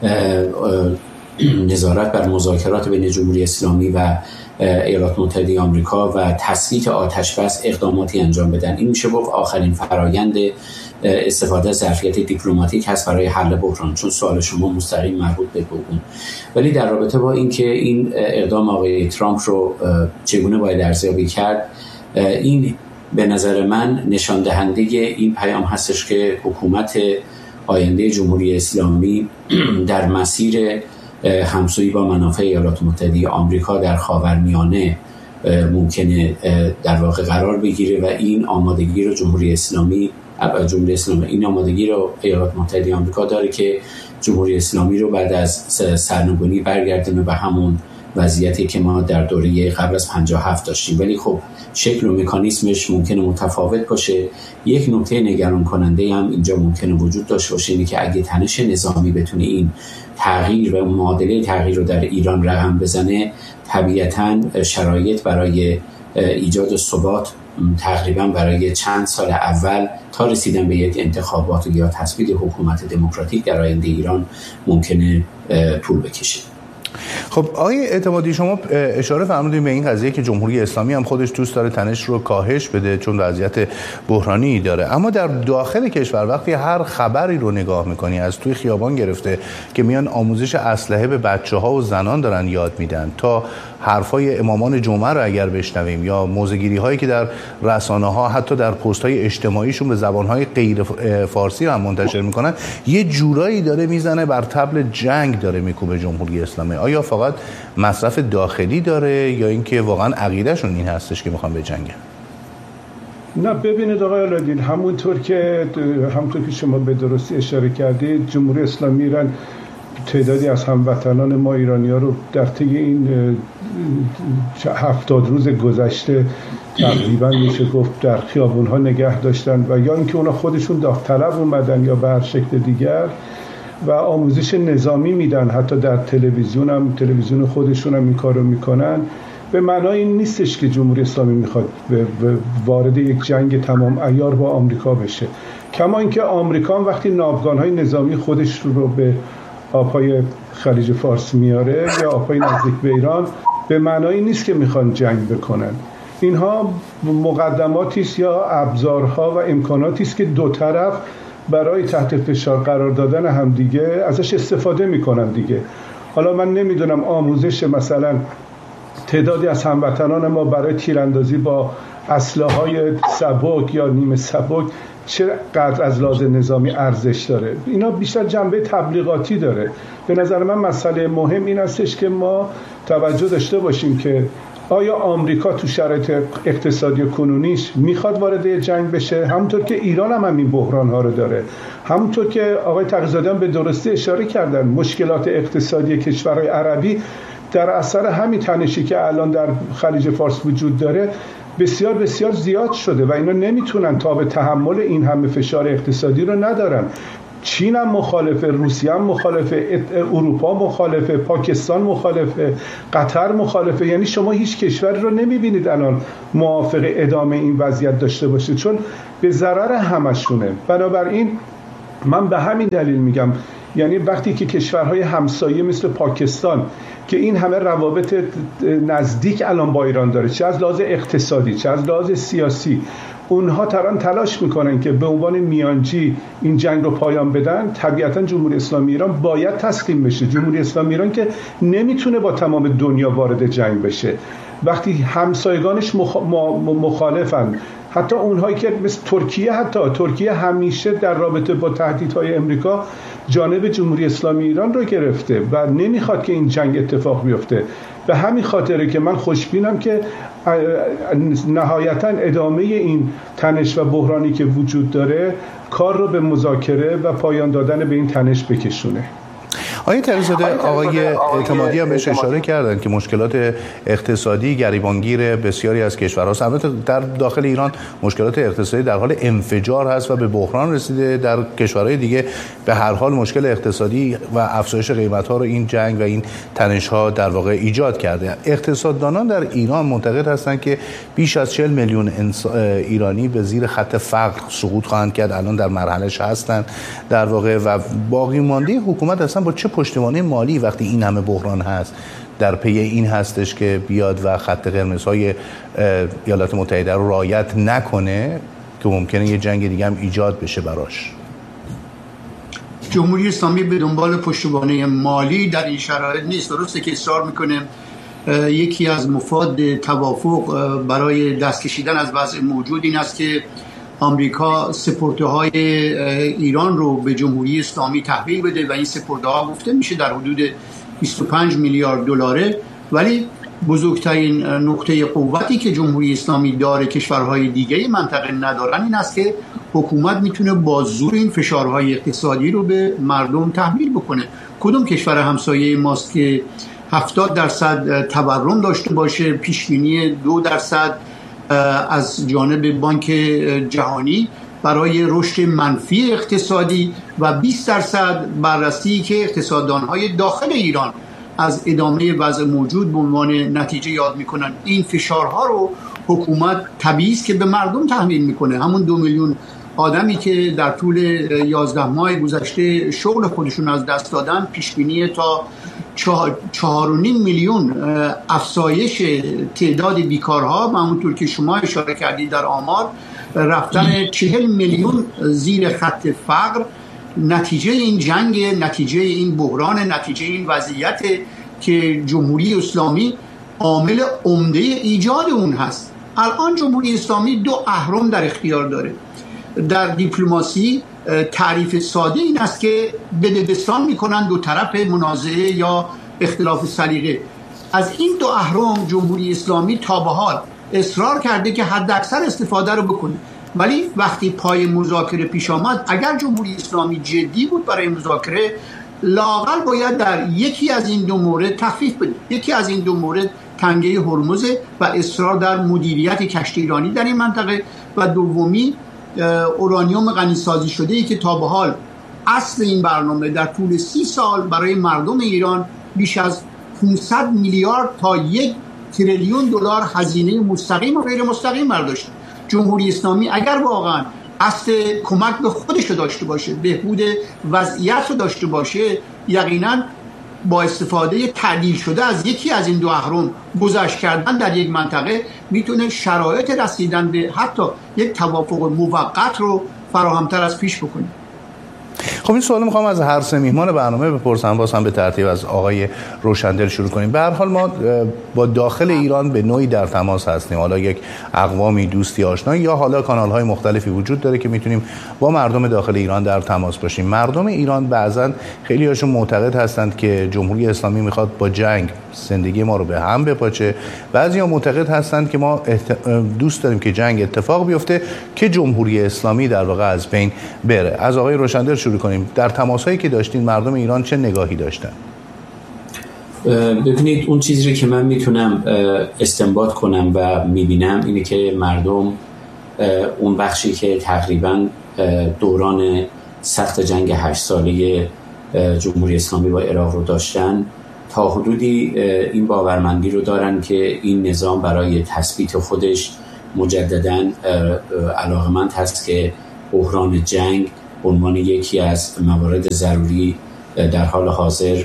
نظارت بر مذاکرات بین جمهوری اسلامی و ایالات متحده آمریکا و تثبیت آتش‌بس اقداماتی انجام بدن. این میشه گفت آخرین فرایند استفاده از ظرفیت دیپلماتیک هست برای حل بحران، چون سوال شما مستقیم مربوط به اون. ولی در رابطه با اینکه این اقدام آقای ترامپ رو چگونه باید ارزیابی کرد، این به نظر من نشان دهنده این پیام هستش که حکومت آینده جمهوری اسلامی در مسیر همسویی با منافع ایالات متحده آمریکا در خاورمیانه ممکنه در واقع قرار بگیره و این آمادگی رو جمهوری اسلامی این آمادگی رو ایالات متحده آمریکا داره که جمهوری اسلامی رو بعد از سرنگونی برگردونه به همون وضعیتی که ما در دوره قبل از 57 داشتیم. ولی خب شکل و مکانیزمش ممکنه متفاوت باشه. یک نکته نگران کننده هم اینجا ممکنه وجود داشته باشه، اینه که اگه تنش نظامی بتونه این تغییر و معادله تغییر رو در ایران رقم بزنه، طبیعتاً شرایط برای ایجاد ثبات تقریبا برای چند سال اول تا رسیدن به یک انتخابات یا تثبیت حکومت دموکراتیک در آینده ایران ممکنه طول بکشه. خب آقای اعتمادی، شما اشاره فرمودید به این قضیه که جمهوری اسلامی هم خودش دوست داره تنش رو کاهش بده چون وضعیت بحرانی داره، اما در داخل کشور وقتی هر خبری رو نگاه میکنی، از توی خیابان گرفته که میان آموزش اسلحه به بچه‌ها و زنان دارن یاد میدن، تا حرفای امامان جمعه رو اگر بشنویم یا موزه‌گیری هایی که در رسانه‌ها حتی در پست‌های اجتماعیشون به زبان‌های غیر فارسی هم منتشر میکنن، یه جورایی داره میزنه بر طبل جنگ، داره میکوبه جمهوری اسلامی. آیا فقط مصرف داخلی داره یا اینکه واقعا عقیدهشون این هستش که میخوان به جنگن؟ نه، ببینید آقای علادین، همونطور که شما به درستی اشاره کردید، جمهوری اسلامی ایران تعدادی از هموطنان ما ایرانی‌ها رو در طی این 70 روز گذشته تقریبا میشه گفت در خیابون‌ها نگه داشتن و یا اینکه اونا خودشون داوطلب اومدن یا به هر شکل دیگر و آموزش نظامی میدن. حتی در تلویزیون خودشون هم این کارو میکنن. به معنای این نیستش که جمهوری اسلامی میخواد وارد یک جنگ تمام عیار با آمریکا بشه، کما اینکه آمریکا وقتی ناوگان‌های نظامی خودش رو به آب‌های خلیج فارس میاره یا آب‌های نزدیک به ایران، به معنای نیست که میخوان جنگ بکنن. اینها مقدماتی است یا ابزارها و امکاناتی است که دو طرف برای تحت فشار قرار دادن همدیگه ازش استفاده میکنن دیگه. حالا من نمیدونم آموزش مثلا تعدادی از هموطنان ما برای تیراندازی با اسلحه‌های سبک یا نیمه سبک چقدر از لحاظ نظامی ارزش داره. اینا بیشتر جنبه تبلیغاتی داره. به نظر من مسئله مهم این هستش که ما توجه داشته باشیم که آیا آمریکا تو شرایط اقتصادی کنونیش میخواد وارد جنگ بشه، همونطور که ایران هم این بحران‌ها رو داره. همونطور که آقای تقی‌زاده به درستی اشاره کردن، مشکلات اقتصادی کشورهای عربی در اثر همین تنشی که الان در خلیج فارس وجود داره بسیار بسیار زیاد شده و اینا نمیتونن تا به تحمل این همه فشار اقتصادی رو ندارن. چین هم مخالفه، روسیه هم مخالفه، اروپا مخالفه، پاکستان مخالفه، قطر مخالفه. یعنی شما هیچ کشوری رو نمیبینید الان موافق ادامه این وضعیت داشته باشه، چون به ضرر همشونه. بنابراین من به همین دلیل میگم، یعنی وقتی که کشورهای همسایه مثل پاکستان که این همه روابط نزدیک الان با ایران داره، چه از لحاظ اقتصادی چه از لحاظ سیاسی، اونها تلاش میکنن که به عنوان میانجی این جنگ رو پایان بدن، طبیعتا جمهوری اسلامی ایران باید تسلیم بشه. جمهوری اسلامی ایران که نمیتونه با تمام دنیا وارد جنگ بشه وقتی همسایگانش مخالفن، حتی اونهایی که مثل ترکیه همیشه در رابطه با تهدیدهای امریکا جانب جمهوری اسلامی ایران رو گرفته و نمیخواد که این جنگ اتفاق بیفته. به همین خاطره که من خوشبینم که نهایتا ادامه این تنش و بحرانی که وجود داره کار رو به مذاکره و پایان دادن به این تنش بکشونه. آقای تریزاده، آقای اعتمادی هم بهش اشاره کردن که مشکلات اقتصادی گریبانگیر بسیاری از کشورها، البته در داخل ایران مشکلات اقتصادی در حال انفجار هست و به بحران رسیده. در کشورهای دیگه به هر حال مشکل اقتصادی و افزایش قیمت‌ها رو این جنگ و این تنش‌ها در واقع ایجاد کرده. اقتصاددانان در ایران معتقد هستند که بیش از 40 میلیون ایرانی به زیر خط فقر سقوط خواهند کرد، الان در مرحله‌اش هستند در واقع، و باقی مانده حکومت اصلا با چه پشتوانه مالی وقتی این همه بحران هست در پی این هستش که بیاد و خط قرمزهای ایالات متحده رو رعایت نکنه که ممکنه یه جنگ دیگه هم ایجاد بشه براش. جمهوری اسلامی به دنبال پشتوانه مالی در این شرایط نیست. درسته که اصرار میکنه یکی از مفاد توافق برای دست کشیدن از وضع موجود این است که آمریکا سپرده‌های ایران رو به جمهوری اسلامی تحویل بده و این سپرده‌ها گفته میشه در حدود 25 میلیارد دلاره، ولی بزرگترین نقطه قوتی که جمهوری اسلامی داره کشورهای دیگه منطقه ندارن این است که حکومت میتونه با زور این فشارهای اقتصادی رو به مردم تحمیل بکنه. کدوم کشور همسایه ماست که 70% تورم داشته باشه، پیشبینی 2% از جانب بانک جهانی برای رشد منفی اقتصادی و 20% بررسی که اقتصاددانهای داخل ایران از ادامه وضع موجود به عنوان نتیجه یاد میکنن. این فشارها رو حکومت طبیعی است که به مردم تحمیل میکنه. همون 2 میلیون آدمی که در طول 11 ماه گذشته شغل خودشون از دست دادن، پیشبینی تا 4.5 میلیون افزایش تعداد بیکارها و همونطور که شما اشاره کردید در آمار رفتن 40 میلیون زیر خط فقر نتیجه این جنگ، نتیجه این بحران، نتیجه این وضعیت که جمهوری اسلامی عامل عمده ایجاد اون هست. الان جمهوری اسلامی 2 اهرم در اختیار داره. در دیپلماسی تعریف ساده این است که بدبستان میکنن دو طرف منازعه یا اختلاف سلیقه. از این 2 اهرم جمهوری اسلامی تا به حال اصرار کرده که حد اکثر استفاده رو بکنه، ولی وقتی پای مذاکره پیش آمد اگر جمهوری اسلامی جدی بود برای مذاکره لااقل باید در یکی از این 2 مورد تخفیف بده. یکی از این 2 مورد تنگه هرمز و اصرار در مدیریت کشتی ایرانی در این منطقه و دومی اورانیوم غنیسازی شده ای که تا به حال اصل این برنامه در طول 30 سال برای مردم ایران بیش از 500 میلیارد تا 1 تریلیون دلار هزینه مستقیم و غیر مستقیم برداشت. جمهوری اسلامی اگر واقعا اصل کمک به خودش رو داشته باشه، بهبود وضعیت رو داشته باشه، یقینا با استفاده تعدیل شده از یکی از این 2 اهرم گذشت کردن در یک منطقه میتونه شرایط رسیدن به حتی یک توافق موقت رو فراهمتر از پیش بکنه. خب این سوال میخوام از هر 3 میهمان برنامه بپرسم، باز هم به ترتیب از آقای روشندل شروع کنیم. به هر حال ما با داخل ایران به نوعی در تماس هستیم، حالا یک اقوامی دوستی آشنایی یا حالا کانال‌های مختلفی وجود داره که میتونیم با مردم داخل ایران در تماس باشیم. مردم ایران بعضن خیلی هاشون معتقد هستند که جمهوری اسلامی میخواد با جنگ زندگی ما رو به هم بپاچه، بعضیا معتقد هستند که ما دوست داریم که جنگ اتفاق بیفته که جمهوری اسلامی در واقع از بین بره. از آقای روشندل شروع کنیم. در تماسایی که داشتین مردم ایران چه نگاهی داشتن؟ ببینید اون چیزی رو که من میتونم استنباط کنم و میبینم اینه که مردم اون بخشی که تقریبا دوران سخت جنگ 8 ساله جمهوری اسلامی با عراق رو داشتن تا حدودی این باورمندی رو دارن که این نظام برای تثبیت خودش مجدداً علاقمند هست که بحران جنگ به عنوان یکی از موارد ضروری در حال حاضر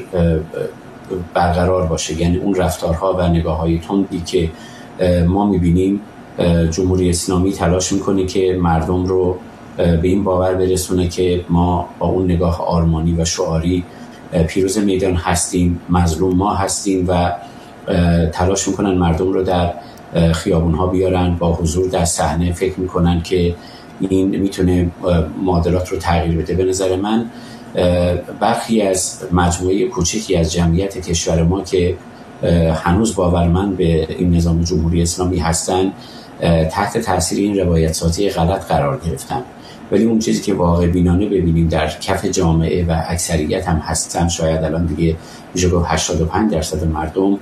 برقرار باشه. یعنی اون رفتارها و نگاه‌های تندی که ما می‌بینیم، جمهوری اسلامی تلاش می‌کنه که مردم رو به این باور برسونه که ما با اون نگاه آرمانی و شعاری پیروز میدان هستیم، مظلوم ما هستیم و تلاش می‌کنن مردم رو در خیابون‌ها بیارن، با حضور در صحنه فکر می‌کنن که این میتونه معادلات رو تغییر بده. به نظر من برخی از مجموعه کوچکی از جمعیت کشور ما که هنوز باورمند به این نظام جمهوری اسلامی هستن تحت تاثیر این روایت‌سازی غلط قرار گرفتن، ولی اون چیزی که واقع بینانه ببینیم در کف جامعه و اکثریت هم هستن، شاید الان دیگه میشه گفت 85% مردم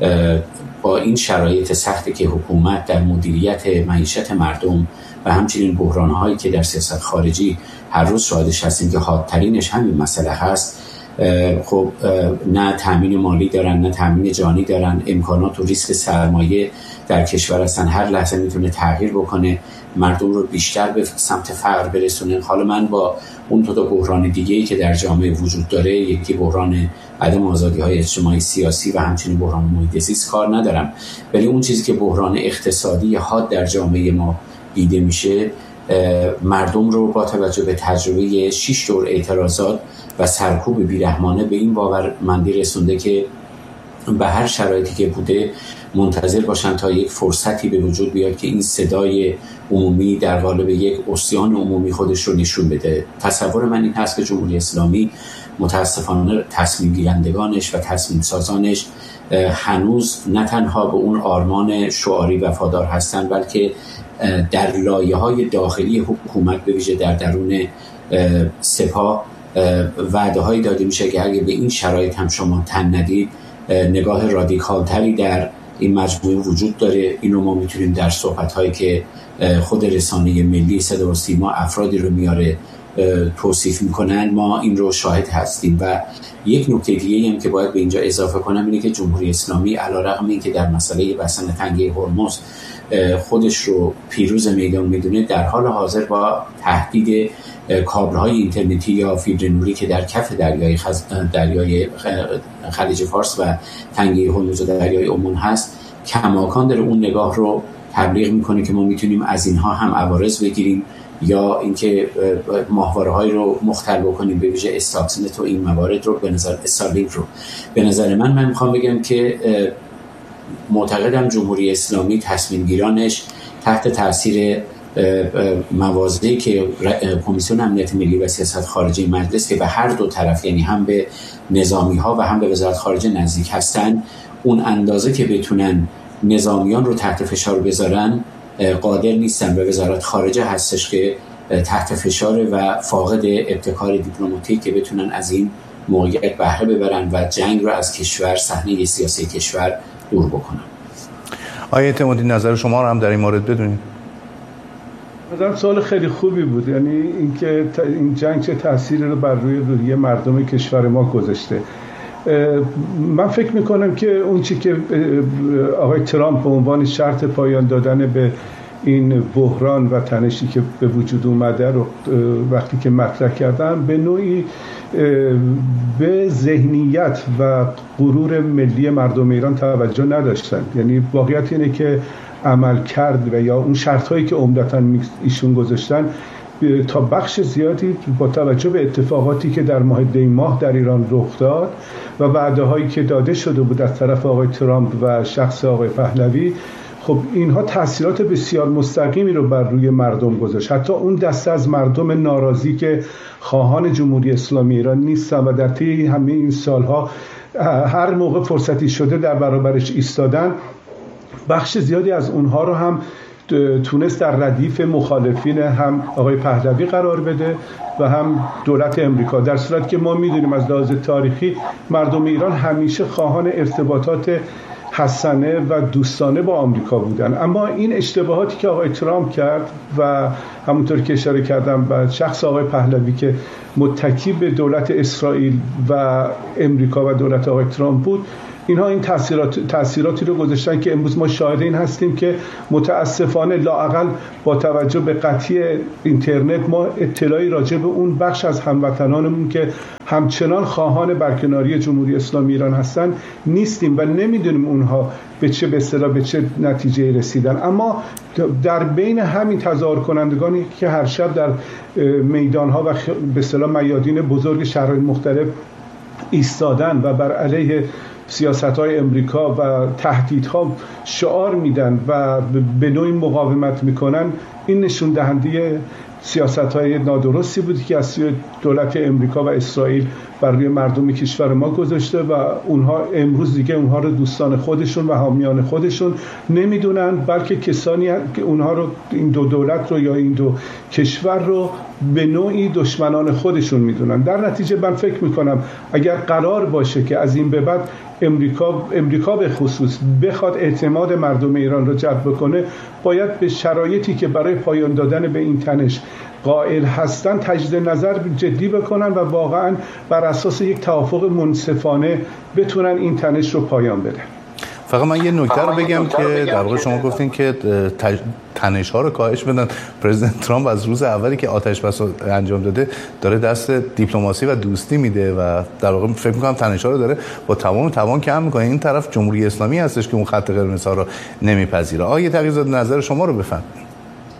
با این شرایط سختی که حکومت در مدیریت معیشت مردم و همچنین بحران‌هایی که در سیاست خارجی هر روز شاهدش هستیم که حادترینش همین مسئله هست، خب نه تامین مالی دارن، نه تامین جانی دارن، امکانات و ریسک سرمایه در کشور هستن هر لحظه میتونه تغییر بکنه، مردم رو بیشتر به سمت فقر برسونه. حالا من با اون دو بحران دیگه‌ای که در جامعه وجود داره، یکی بحران عدم آزادی‌های اجتماعی سیاسی و همچنین بحران محیط زیست کار ندارم، ولی اون چیزی که بحران اقتصادی حاد در جامعه ما دیده میشه، مردم رو با توجه به تجربه 6 دور اعتراضات و سرکوب بیرحمانه به این باورمندی رسونده که به هر شرایطی که بوده منتظر باشن تا یک فرصتی به وجود بیاد که این صدای عمومی در قالب یک عصیان عمومی خودش رو نشون بده. تصور من این هست که جمهوری اسلامی متاسفانه تصمیم گیرندگانش و تصمیم سازانش هنوز نه تنها به اون آرمان شعاری وفادار هستن، بلکه در لایه‌های داخلی حکومت به ویژه در درون سپاه وعده‌هایی داده میشه که اگه به این شرایط هم شما تن ندید، نگاه رادیکال‌تری در این مجموعه وجود داره. اینو ما میتونیم در صحبت‌هایی که خود رسانه ملی صدا و سیما افرادی رو میاره توصیف میکنن، ما این رو شاهد هستیم. و یک نکته دیگه هم که باید به اینجا اضافه کنم اینه که جمهوری اسلامی علیرغم اینکه در مسئله بستن تنگه هرمز خودش رو پیروز میدان میدونه، در حال حاضر با تهدید کابل‌های اینترنتی یا فیبر نوری که در کف دریای خلیج فارس و تنگه هرمز و دریای عمان هست کماکان داره اون نگاه رو تبلیغ میکنه که ما میتونیم از اینها هم عوارض بگیریم یا اینکه ماهواره‌هایی رو مختل بکنیم، به ویژه استاکسنت و این موارد رو به نظر استارلینک رو. به نظر من میخوام بگم که معتقدم جمهوری اسلامی تصمیم گیرانش تحت تاثیر مواضعی که کمیسیون امنیت ملی و سیاست خارجی مجلس که به هر دو طرف، یعنی هم به نظامی‌ها و هم به وزارت خارجه نزدیک هستن، اون اندازه که بتونن نظامیان رو تحت فشار بذارن قادر نیستن، و وزارت خارجه هستش که تحت فشار و فاقد ابتکار دیپلماتیک که بتونن از این موقعیت بهره ببرن و جنگ رو از کشور، صحنه سیاسی کشور دور بکنن. آقای اعتمادی نظر شما رو هم در این مورد بدونید. مثلا سوال خیلی خوبی بود، یعنی اینکه این جنگ چه تأثیری رو بر روی مردم کشور ما گذاشته. من فکر میکنم که اون چی که آقای ترامپ به عنوان شرط پایان دادن به این بحران و تنشی که به وجود اومده رو وقتی که مطرح کردن، به نوعی به ذهنیت و غرور ملی مردم ایران توجه نداشتن. یعنی واقعیت اینه که عمل کرد و یا اون شرط‌هایی که عمدتاً ایشون گذاشتن تا بخش زیادی با توجه به اتفاقاتی که در ماه دی ماه در ایران رخ داد و وعده‌هایی که داده شده بود از طرف آقای ترامپ و شخص آقای پهلوی، خب اینها تأثیرات بسیار مستقیمی رو بر روی مردم گذاشت. حتی اون دسته از مردم ناراضی که خواهان جمهوری اسلامی ایران نیستن و در طی همه این سالها هر موقع فرصتی شده در برابرش ایستادن، بخش زیادی از اونها رو هم تونست در ردیف مخالفین هم آقای پهلوی قرار بده و هم دولت امریکا، در صورتی که ما میدونیم از لحاظ تاریخی مردم ایران همیشه خواهان ارتباطات حسنه و دوستانه با آمریکا بودن. اما این اشتباهاتی که آقای ترامپ کرد و همونطور که اشاره کردم و شخص آقای پهلوی که متکی به دولت اسرائیل و امریکا و دولت آقای ترامپ بود، اینها این تأثیراتی رو گذاشتن که امروز ما شاهد این هستیم که متاسفانه لااقل با توجه به قطعی اینترنت ما اطلاعی راجع به اون بخش از هموطنانمون که همچنان خواهان برکناری جمهوری اسلامی ایران هستن نیستیم و نمیدونیم اونها به چه نتیجه رسیدن. اما در بین همین تظاهر کنندگانی که هر شب در میدانها و به اصطلاح میادین بزرگ شهرهای مختلف ایستادن و بر علیه سیاست‌های امریکا و تهدیدها شعار میدن و به نوعی مقاومت میکنن، این نشون دهنده سیاست‌های نادرستی بود که از سوی دولت امریکا و اسرائیل بر روی مردم کشور ما گذاشته و اونها امروز دیگه اونها رو دوستان خودشون و حامیان خودشون نمیدونن، بلکه کسانی که اونها رو، این دو دولت رو یا این دو کشور رو به نوعی دشمنان خودشون میدونن. در نتیجه من فکر میکنم اگر قرار باشه که از این به بعد امریکا به خصوص بخواد اعتماد مردم ایران رو جلب کنه، باید به شرایطی که برای پایان دادن به این تنش قائل هستن تجدید نظر جدی بکنن و واقعا بر اساس یک توافق منصفانه بتونن این تنش رو پایان بدن. فقط من یه نکته رو بگم که در واقع شما گفتین که تنش ها رو کاهش بدن. پرزیدنت ترامپ از روز اولی که آتش بس انجام داده داره دست دیپلماسی و دوستی میده و در واقع فکر می‌کنم تنش ها رو داره با تمام توان کم می‌کنه. این طرف جمهوری اسلامی هستش که اون خط قرمز ها رو نمیپذیره. آقای تقی‌زاده نظر شما رو بفرمایید.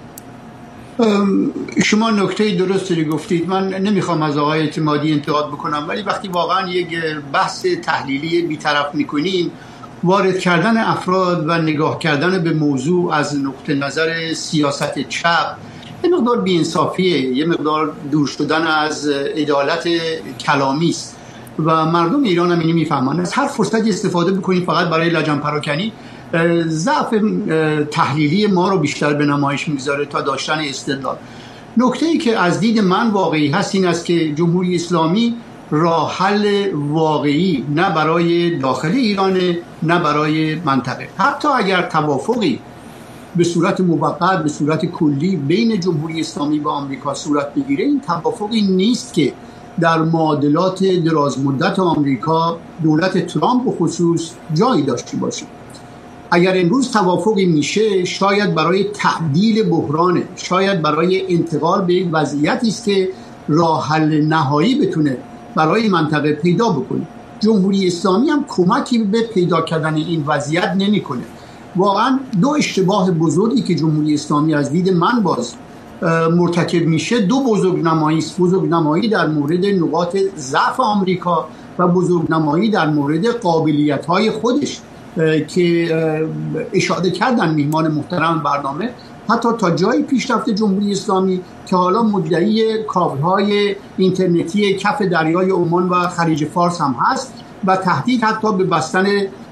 شما نکته درستی گفتید. من نمیخوام از آقای اعتمادی انتقاد بکنم، ولی وقتی واقعا یک بحث تحلیلی بی‌طرف می‌کنیم، وارد کردن افراد و نگاه کردن به موضوع از نقطه نظر سیاست چپ یه مقدار بی‌انصافیه، یه مقدار دور شدن از عدالت کلامی است و مردم ایران هم اینو میفهمن. از هر فرصتی استفاده بکنید فقط برای لجن پراکنی، ضعف تحلیلی ما رو بیشتر به نمایش میذاره تا داشتن استدلال. نکته‌ای که از دید من واقعی هست این است که جمهوری اسلامی راه حل واقعی نه برای داخل ایران نه برای منطقه. حتی اگر توافقی به صورت موقت به صورت کلی بین جمهوری اسلامی و آمریکا صورت بگیره، این توافقی نیست که در معادلات درازمدت آمریکا دولت ترامپ به خصوص جایی داشته باشه. اگر امروز توافقی میشه، شاید برای تعدیل بحرانه، شاید برای انتقال به یک وضعیتی است که راه حل نهایی بتونه برای منطقه پیدا بکنه. جمهوری اسلامی هم کمکی به پیدا کردن این وضعیت نمیکنه. واقعا دو اشتباه بزرگی که جمهوری اسلامی از دید من باز مرتکب میشه، دو بزرگنمایی است. بزرگنمایی در مورد نقاط ضعف آمریکا و بزرگنمایی در مورد قابلیت‌های خودش که اشاره کردن میهمان محترم برنامه، حتی تا جایی پیشرفت جمهوری اسلامی که حالا مدعی کابل‌های اینترنتی کف دریای عمان و خلیج فارس هم هست و تهدید حتی به بستن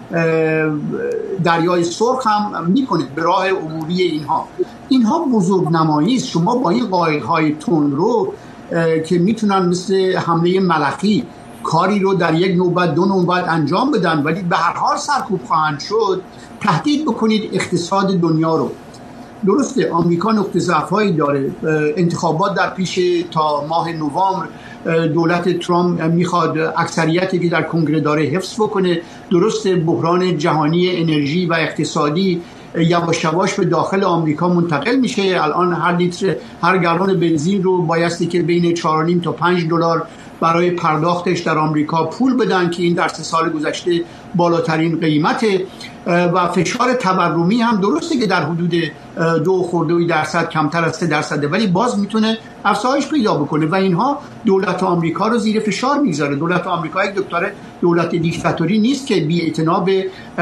دریای سرخ هم میکنه به راه عبوری اینها بزرگنمایی است. شما با این قایق‌های تندرو که میتونن مثل حمله ملخی کاری رو در یک نوبت دو نوبت انجام بدن ولی به هر حال سرکوب خواهند شد، تهدید بکنید اقتصاد دنیا رو. درسته آمریکا نقطه ضعف‌هایی داره، انتخابات در پیش تا ماه نوامبر، دولت ترامپ میخواد اکثریتی که در کنگره داره حفظ بکنه. درسته بحران جهانی انرژی و اقتصادی یواش یواش به داخل آمریکا منتقل میشه. الان هر گالون بنزین رو بایستی که بین 4.5 تا 5 دلار برای پرداختش در آمریکا پول بدن که این در 3 سال گذشته بالاترین قیمته و فشار تورمی هم درسته که در حدود 2% کمتر از 3%، ولی باز میتونه افزایش پیدا بکنه و اینها دولت آمریکا رو زیر فشار میذاره. دولت آمریکا یک دولت دیکتاتوری نیست که بی‌اعتنا به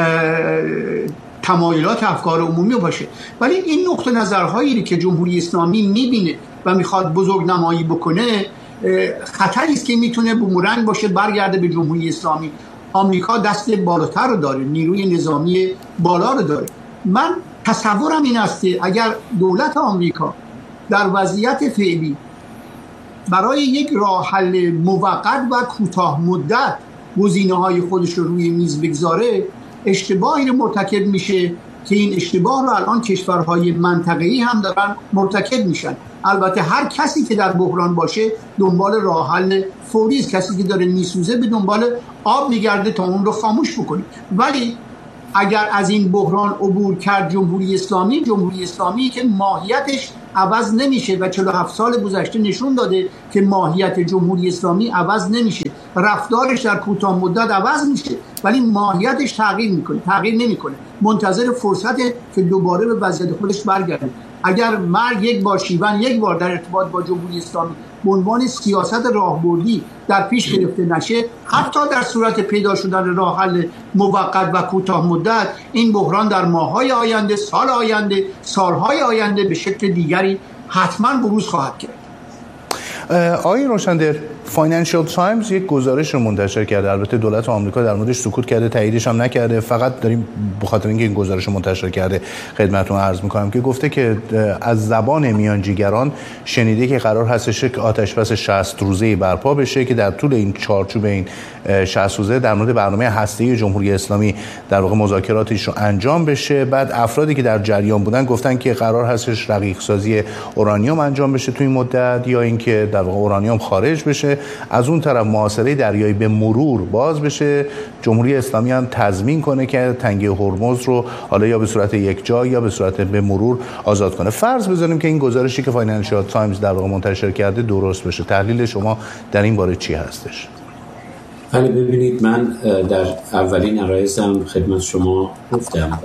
تمایلات افکار عمومی باشه، ولی این نقطه نظرهایی که جمهوری اسلامی میبینه و میخواد بزرگنمایی بکنه خطری است که میتونه بومرنگ باشه برگرده به جمهوری اسلامی. آمریکا دست بالاتر رو داره، نیروی نظامی بالا رو داره. من تصورم این است که اگر دولت آمریکا در وضعیت فعلی برای یک راه حل موقت و کوتاه مدت گزینه‌های خودش رو روی میز بگذاره، اشتباهی رو مرتکب میشه که این اشتباه رو الان کشورهای منطقه‌ای هم دارن مرتکب میشن. البته هر کسی که در بحران باشه دنبال راه حل فوری است، کسی که داره میسوزه به دنبال آب میگرده تا اون رو خاموش بکنه. ولی اگر از این بحران عبور کرد جمهوری اسلامی که ماهیتش عوض نمیشه و 47 سال گذشته نشون داده که ماهیت جمهوری اسلامی عوض نمیشه، رفتارش در کوتاه مدت عوض میشه ولی ماهیتش تغییر نمیکنه، منتظر فرصته که دوباره به وضعیت خودش برگرده. اگر مرگ یک بار در ارتباط با جمهوری اسلامی به عنوان سیاست راهبردی در پیش گرفته نشه، حتی در صورت پیدا شدن راه حل موقت و کوتاه مدت، این بحران در ماه‌های آینده، سالهای آینده به شکل دیگری حتما بروز خواهد کرد. آقای روشندر، فاینانشال تایمز یک گزارش رو منتشر کرده، البته دولت آمریکا در موردش سکوت کرده، تاییدش هم نکرده، فقط داریم به خاطر اینکه این گزارش رو منتشر کرده خدمتتون عرض می‌کنم که گفته که از زبان میانجیگران شنیده که قرار هستش که آتش‌بس 60 روزه‌ای برپا بشه که در طول این چارچوب این 60 روزه در مورد برنامه هسته‌ای جمهوری اسلامی در واقع مذاکراتش رو انجام بشه. بعد افرادی که در جریان بودن گفتن که قرار هستش رقیق سازی اورانیوم انجام بشه توی این مدت، یا اینکه در واقع اورانیوم خارج بشه، از اون طرف محاصره دریایی به مرور باز بشه، جمهوری اسلامی هم تضمین کنه که تنگه هرمز رو حالا یا به صورت یک جا یا به صورت به مرور آزاد کنه. فرض بذاریم که این گزارشی که فاینانشال تایمز در واقع منتشر کرده درست بشه، تحلیل شما در این باره چی هستش؟ بله، ببینید، من در اولین عرایزم خدمت شما گفتم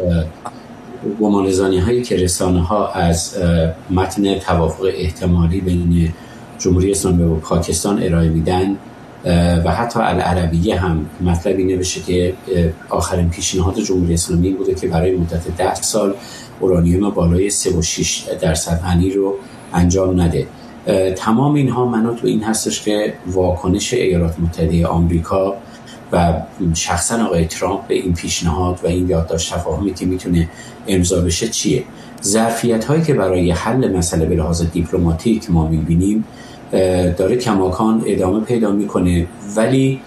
گمانه‌زنی هایی که رسانه ها از متن توافق احتمالی بین جمهوری اسلامی و پاکستان ارائه میدن و حتی العربیه هم مطلبی نوشته که آخرین پیشنهاد جمهوری اسلامی بوده که برای مدت 10 سال اورانیوم بالای 3.6% غنی رو انجام نده. تمام اینها منوط به این هستش که واکنش ایالات متحده آمریکا و شخصا آقای ترامپ به این پیشنهاد و این یادداشت تفاهمی که میتونه امضا بشه چیه. ظرفیت هایی که برای حل مسئله به لحاظ دیپلماتیک ما میبینیم داره کماکان ادامه پیدا میکنه، ولی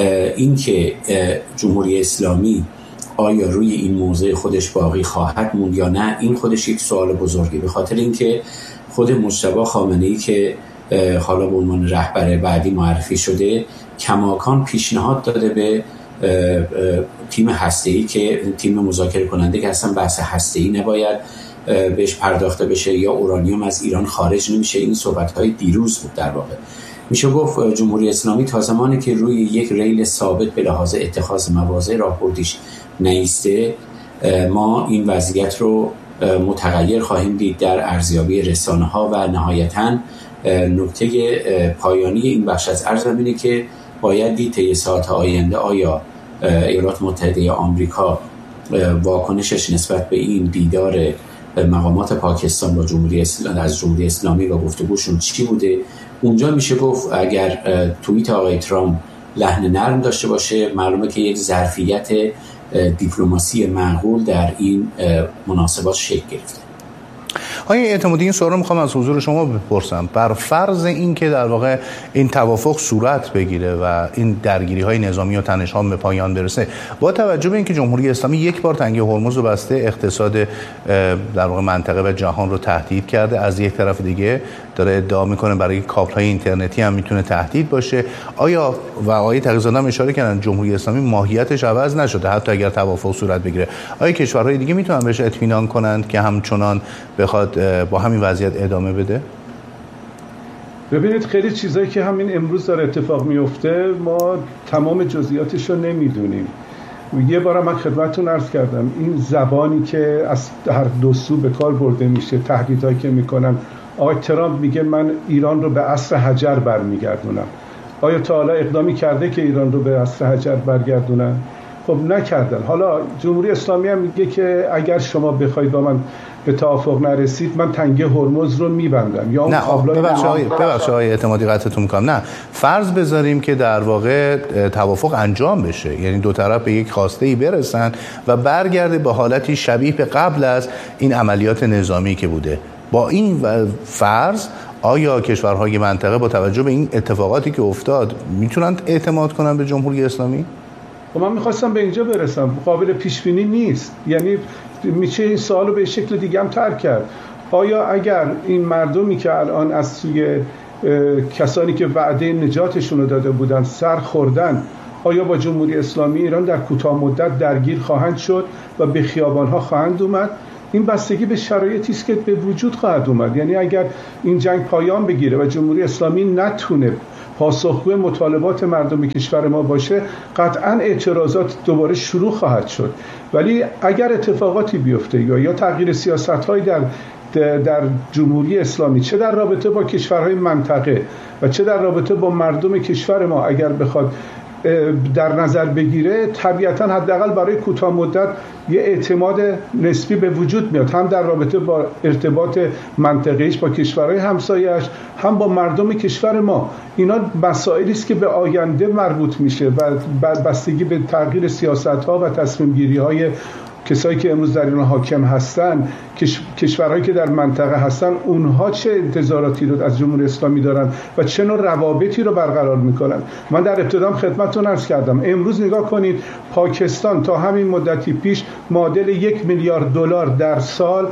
اینکه جمهوری اسلامی آیا روی این موضع خودش باقی خواهد موند یا نه، این خودش یک سوال بزرگی، به خاطر اینکه خود مجتبی خامنه‌ای که حالا به عنوان رهبر بعدی معرفی شده کماکان پیشنهاد داده به تیم هسته‌ای که تیم مذاکره کننده که اصلا بحث هسته‌ای نباید بهش پرداخته بشه یا اورانیوم از ایران خارج نمیشه. این صحبت‌های دیروز بود. در واقع میشه گفت جمهوری اسلامی تا زمانی که روی یک ریل ثابت به لحاظ اتخاذ مواضع راهبردیش نیسته، ما این وضعیت رو متغیر خواهیم دید در ارزیابی رسانه‌ها و نهایتاً نکته پایانی این بخش از عرض اینه که باید دید طی ساعات آینده آیا ایالات متحده آمریکا واکنشش نسبت به این دیدار مقامات پاکستان با جمهوری اسلامی و گفتگوشون چی بوده. اونجا میشه گفت اگر توییت آقای ترامپ لحن نرم داشته باشه، معلومه که یک ظرفیت دیپلماسی معقول در این مناسبات شکل گرفته. آقای اعتمادی، این سوال رو میخوام از حضور شما بپرسم. بر فرض این که در واقع این توافق صورت بگیره و این درگیری های نظامی و تنش ها به پایان برسه، با توجه به اینکه جمهوری اسلامی یک بار تنگه هرمز رو بسته، اقتصاد در واقع منطقه و جهان رو تهدید کرده، از یک طرف دیگه داره ادعا میکنه برای کابل های اینترنتی هم میتونه تهدید باشه، آیا و آقای تقی‌زاده هم اشاره کردن جمهوری اسلامی ماهیتش عوض نشده حتی اگر توافق صورت بگیره، آیا کشورهای دیگه میتونن بهش اطمینان کنند که همچنان بخواد با همین وضعیت ادامه بده؟ ببینید، خیلی چیزایی که همین امروز داره اتفاق میفته ما تمام جزئیاتش رو نمیدونیم. یه بار من خدمتتون عرض کردم این زبانی که از هر دو سو به کار برده میشه، تهدیدایی که میکنن. آقای ترامپ میگه من ایران رو به عصر حجر برمیگردونم. آیا تا حالا اقدامی کرده که ایران رو به عصر حجر برگردونن؟ خب نکردن. حالا جمهوری اسلامی هم میگه که اگر شما بخواید با من به توافق نرسید من تنگه هرمز رو میبندم یا اون کابلای. ببخشید آقای اعتمادی قطعتون میکنم. نه، فرض بذاریم که در واقع توافق انجام بشه، یعنی دو طرف به یک خواسته‌ای برسن و برگرده به حالتی شبیه به قبل از این عملیات نظامی که بوده. با این فرض آیا کشورهای منطقه با توجه به این اتفاقاتی که افتاد میتونن اعتماد کنن به جمهوری اسلامی؟ و من میخواستم به اینجا برسم. قابل پیش بینی نیست، یعنی میشه این سوالو به شکل دیگه هم ترک کرد. آیا اگر این مردمی که الان از سوی کسانی که وعده نجاتشون رو داده بودن سر خوردن، آیا با جمهوری اسلامی ایران در کوتاه مدت درگیر خواهند شد و به خیابان‌ها خواهند اومد؟ این بستگی به شرایطی است که به وجود خواهد اومد. یعنی اگر این جنگ پایان بگیره و جمهوری اسلامی نتونه پاسخگوی مطالبات مردم کشور ما باشه، قطعاً اعتراضات دوباره شروع خواهد شد. ولی اگر اتفاقاتی بیفته یا تغییر سیاست‌هایی در جمهوری اسلامی، چه در رابطه با کشورهای منطقه و چه در رابطه با مردم کشور ما اگر بخواد در نظر بگیره، طبیعتاً حداقل برای کوتاه مدت یه اعتماد نسبی به وجود میاد، هم در رابطه با ارتباط منطقه‌ایش با کشورهای همسایه‌اش، هم با مردم کشور ما. اینا مسائلی است که به آینده مربوط میشه و بستگی به تغییر سیاست‌ها و تصمیم‌گیری‌های کسایی که امروز در ایران حاکم هستن، کشورهایی که در منطقه هستن، اونها چه انتظاراتی رو از جمهوری اسلامی دارن و چه نوع روابطی رو برقرار میکنن. من در ابتدام خدمتتون عرض کردم، امروز نگاه کنید پاکستان تا همین مدتی پیش معادل 1 میلیارد دلار در سال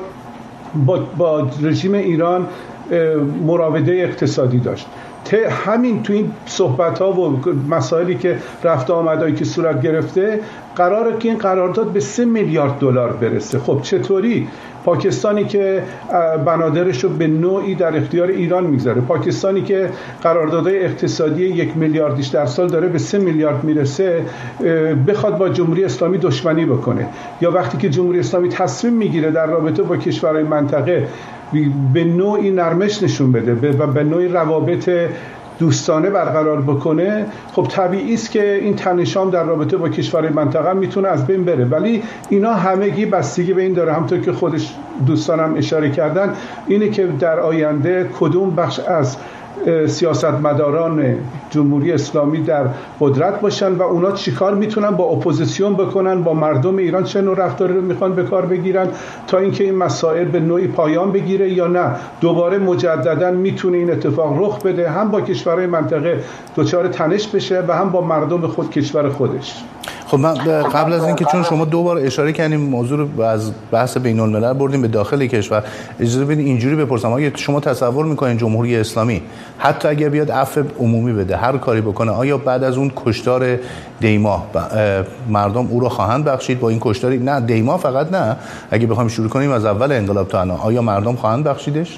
با رژیم ایران مراوده اقتصادی داشت. همین تو این صحبت‌ها و مسائلی که رفت آمدایی که صورت گرفته، قراره که این قرارداد به 3 میلیارد دلار برسه. خب چطوری پاکستانی که بنادرش رو به نوعی در اختیار ایران میگذاره، پاکستانی که قراردادهای اقتصادی 1 میلیاردیش در سال داره به 3 میلیارد میرسه، بخواد با جمهوری اسلامی دشمنی بکنه؟ یا وقتی که جمهوری اسلامی تصمیم میگیره در رابطه با کشورهای منطقه به نوعی نرمش نشون بده و به نوعی روابط دوستانه برقرار بکنه، خب طبیعی است که این تنشام در رابطه با کشورهای منطقه میتونه از بین بره. ولی اینا همگی بستگی به این داره، همونطور که خودش دوستانم اشاره کردن، اینه که در آینده کدوم بخش از سیاستمداران جمهوری اسلامی در قدرت باشن و اونا چیکار میتونن با اپوزیسیون بکنن، با مردم ایران چه نوع رفتاری رو میخوان به کار بگیرن تا اینکه این مسائل به نوعی پایان بگیره یا نه دوباره مجددا میتونه این اتفاق رخ بده، هم با کشورهای منطقه دچار تنش بشه و هم با مردم کشور خودش. خب من قبل از اینکه چون شما دو بار اشاره کردیم موضوع رو از بحث بین‌الملل بردیم به داخل کشور، اجازه بدید اینجوری بپرسم، آیا شما تصور میکنین جمهوری اسلامی حتی اگر بیاد عفو عمومی بده، هر کاری بکنه، آیا بعد از اون کشتار دیما مردم او رو خواهند بخشید؟ با این کشتاری نه دیما فقط نه، اگه بخوایم شروع کنیم از اول انقلاب تا الان، آیا مردم خواهند بخشیدش؟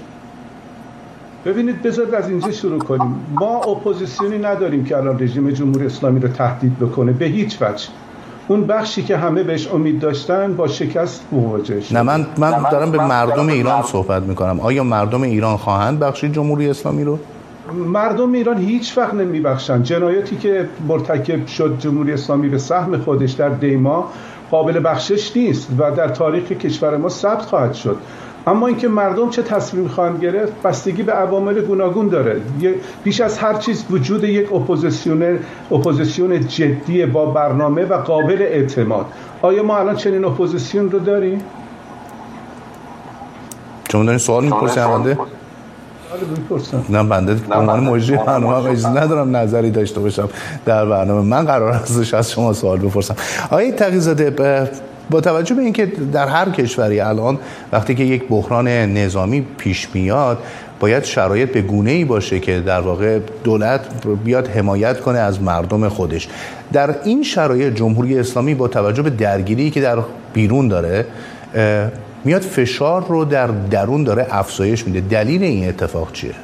ببینید بذارید از اینجا شروع کنیم. ما اپوزیسیونی نداریم که الان رژیم جمهوری اسلامی رو تهدید بکنه به هیچ وجه. اون بخشی که همه بهش امید داشتن با شکست مواجه شد. نه من دارم به مردم ایران صحبت میکنم. آیا مردم ایران خواهند بخشید جمهوری اسلامی رو؟ مردم ایران هیچ وقت نمیبخشن. جنایاتی که مرتکب شد جمهوری اسلامی به سهم خودش در دیما قابل بخشش نیست و در تاریخ کشور ما ثبت خواهد شد. اما اینکه مردم چه تصمیم خواهند گرفت بستگی به عوامل گوناگون داره. بیش از هر چیز وجود یک اپوزیسیون جدی با برنامه و قابل اعتماد. آیا ما الان چنین اپوزیسیون رو داریم؟ شما دارین سوال می‌پرسید بنده؟ نه بنده به عنوان مجری برنامه اجازه ندارم نظری داشته باشم در برنامه. من قرار است از شما سوال بپرسم. آقای تقی‌زاده، با توجه به اینکه در هر کشوری الان وقتی که یک بحران نظامی پیش میاد باید شرایط به گونه‌ای باشه که در واقع دولت بیاد حمایت کنه از مردم خودش، در این شرایط جمهوری اسلامی با توجه به درگیری که در بیرون داره میاد فشار رو در درون داره افزایش میده. دلیل این اتفاق چیه؟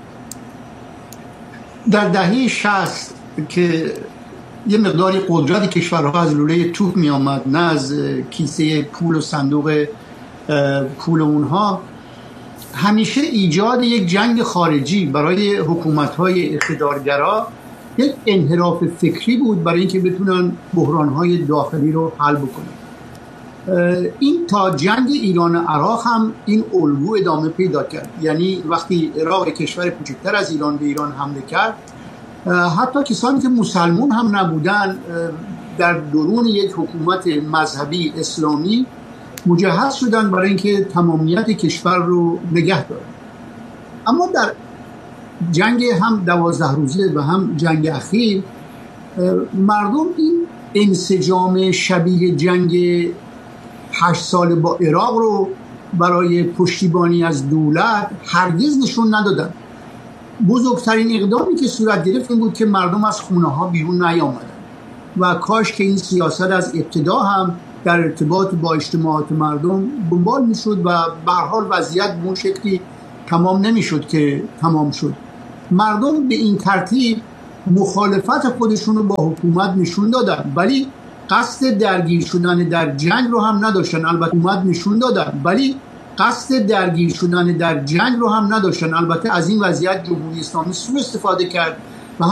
در دهه 60 که یه مقداری قدرت کشورها از لوله توپ می آمد، نه از کیسه پول و صندوق پول اونها، همیشه ایجاد یک جنگ خارجی برای حکومت‌های اقتدارگرا یک انحراف فکری بود برای اینکه بتونن بحران‌های داخلی رو حل بکنن. این تا جنگ ایران و عراق هم این الگو ادامه پیدا کرد. یعنی وقتی عراق کشور کوچکتر از ایران به ایران حمله کرد، حتی کسانی که مسلمان هم نبودن در درون یک حکومت مذهبی اسلامی مجهز شدن برای اینکه تمامیت کشور رو نگه دارن. اما در جنگ هم 12 روزه و هم جنگ اخیر مردم این انسجام شبیه جنگ 8 سال با عراق رو برای پشتیبانی از دولت هرگز نشون ندادن. بزرگترین اقدامی که صورت گرفت این بود که مردم از خونه ها بیرون نیامدن و کاش که این سیاست از ابتدا هم در ارتباط با اجتماعات مردم دنبال میشد و به هر حال وضعیت به اون شکلی تمام نمیشد که تمام شد. مردم به این ترتیب مخالفت خودشون رو با حکومت نشون دادن، ولی قصد درگیر شدن در جنگ رو هم نداشتن. البته حکومت نشون دادن ولی قصد درگیر شدن در جنگ رو هم نداشتن. البته از این وضعیت جمهوری اسلامی سوء استفاده کرد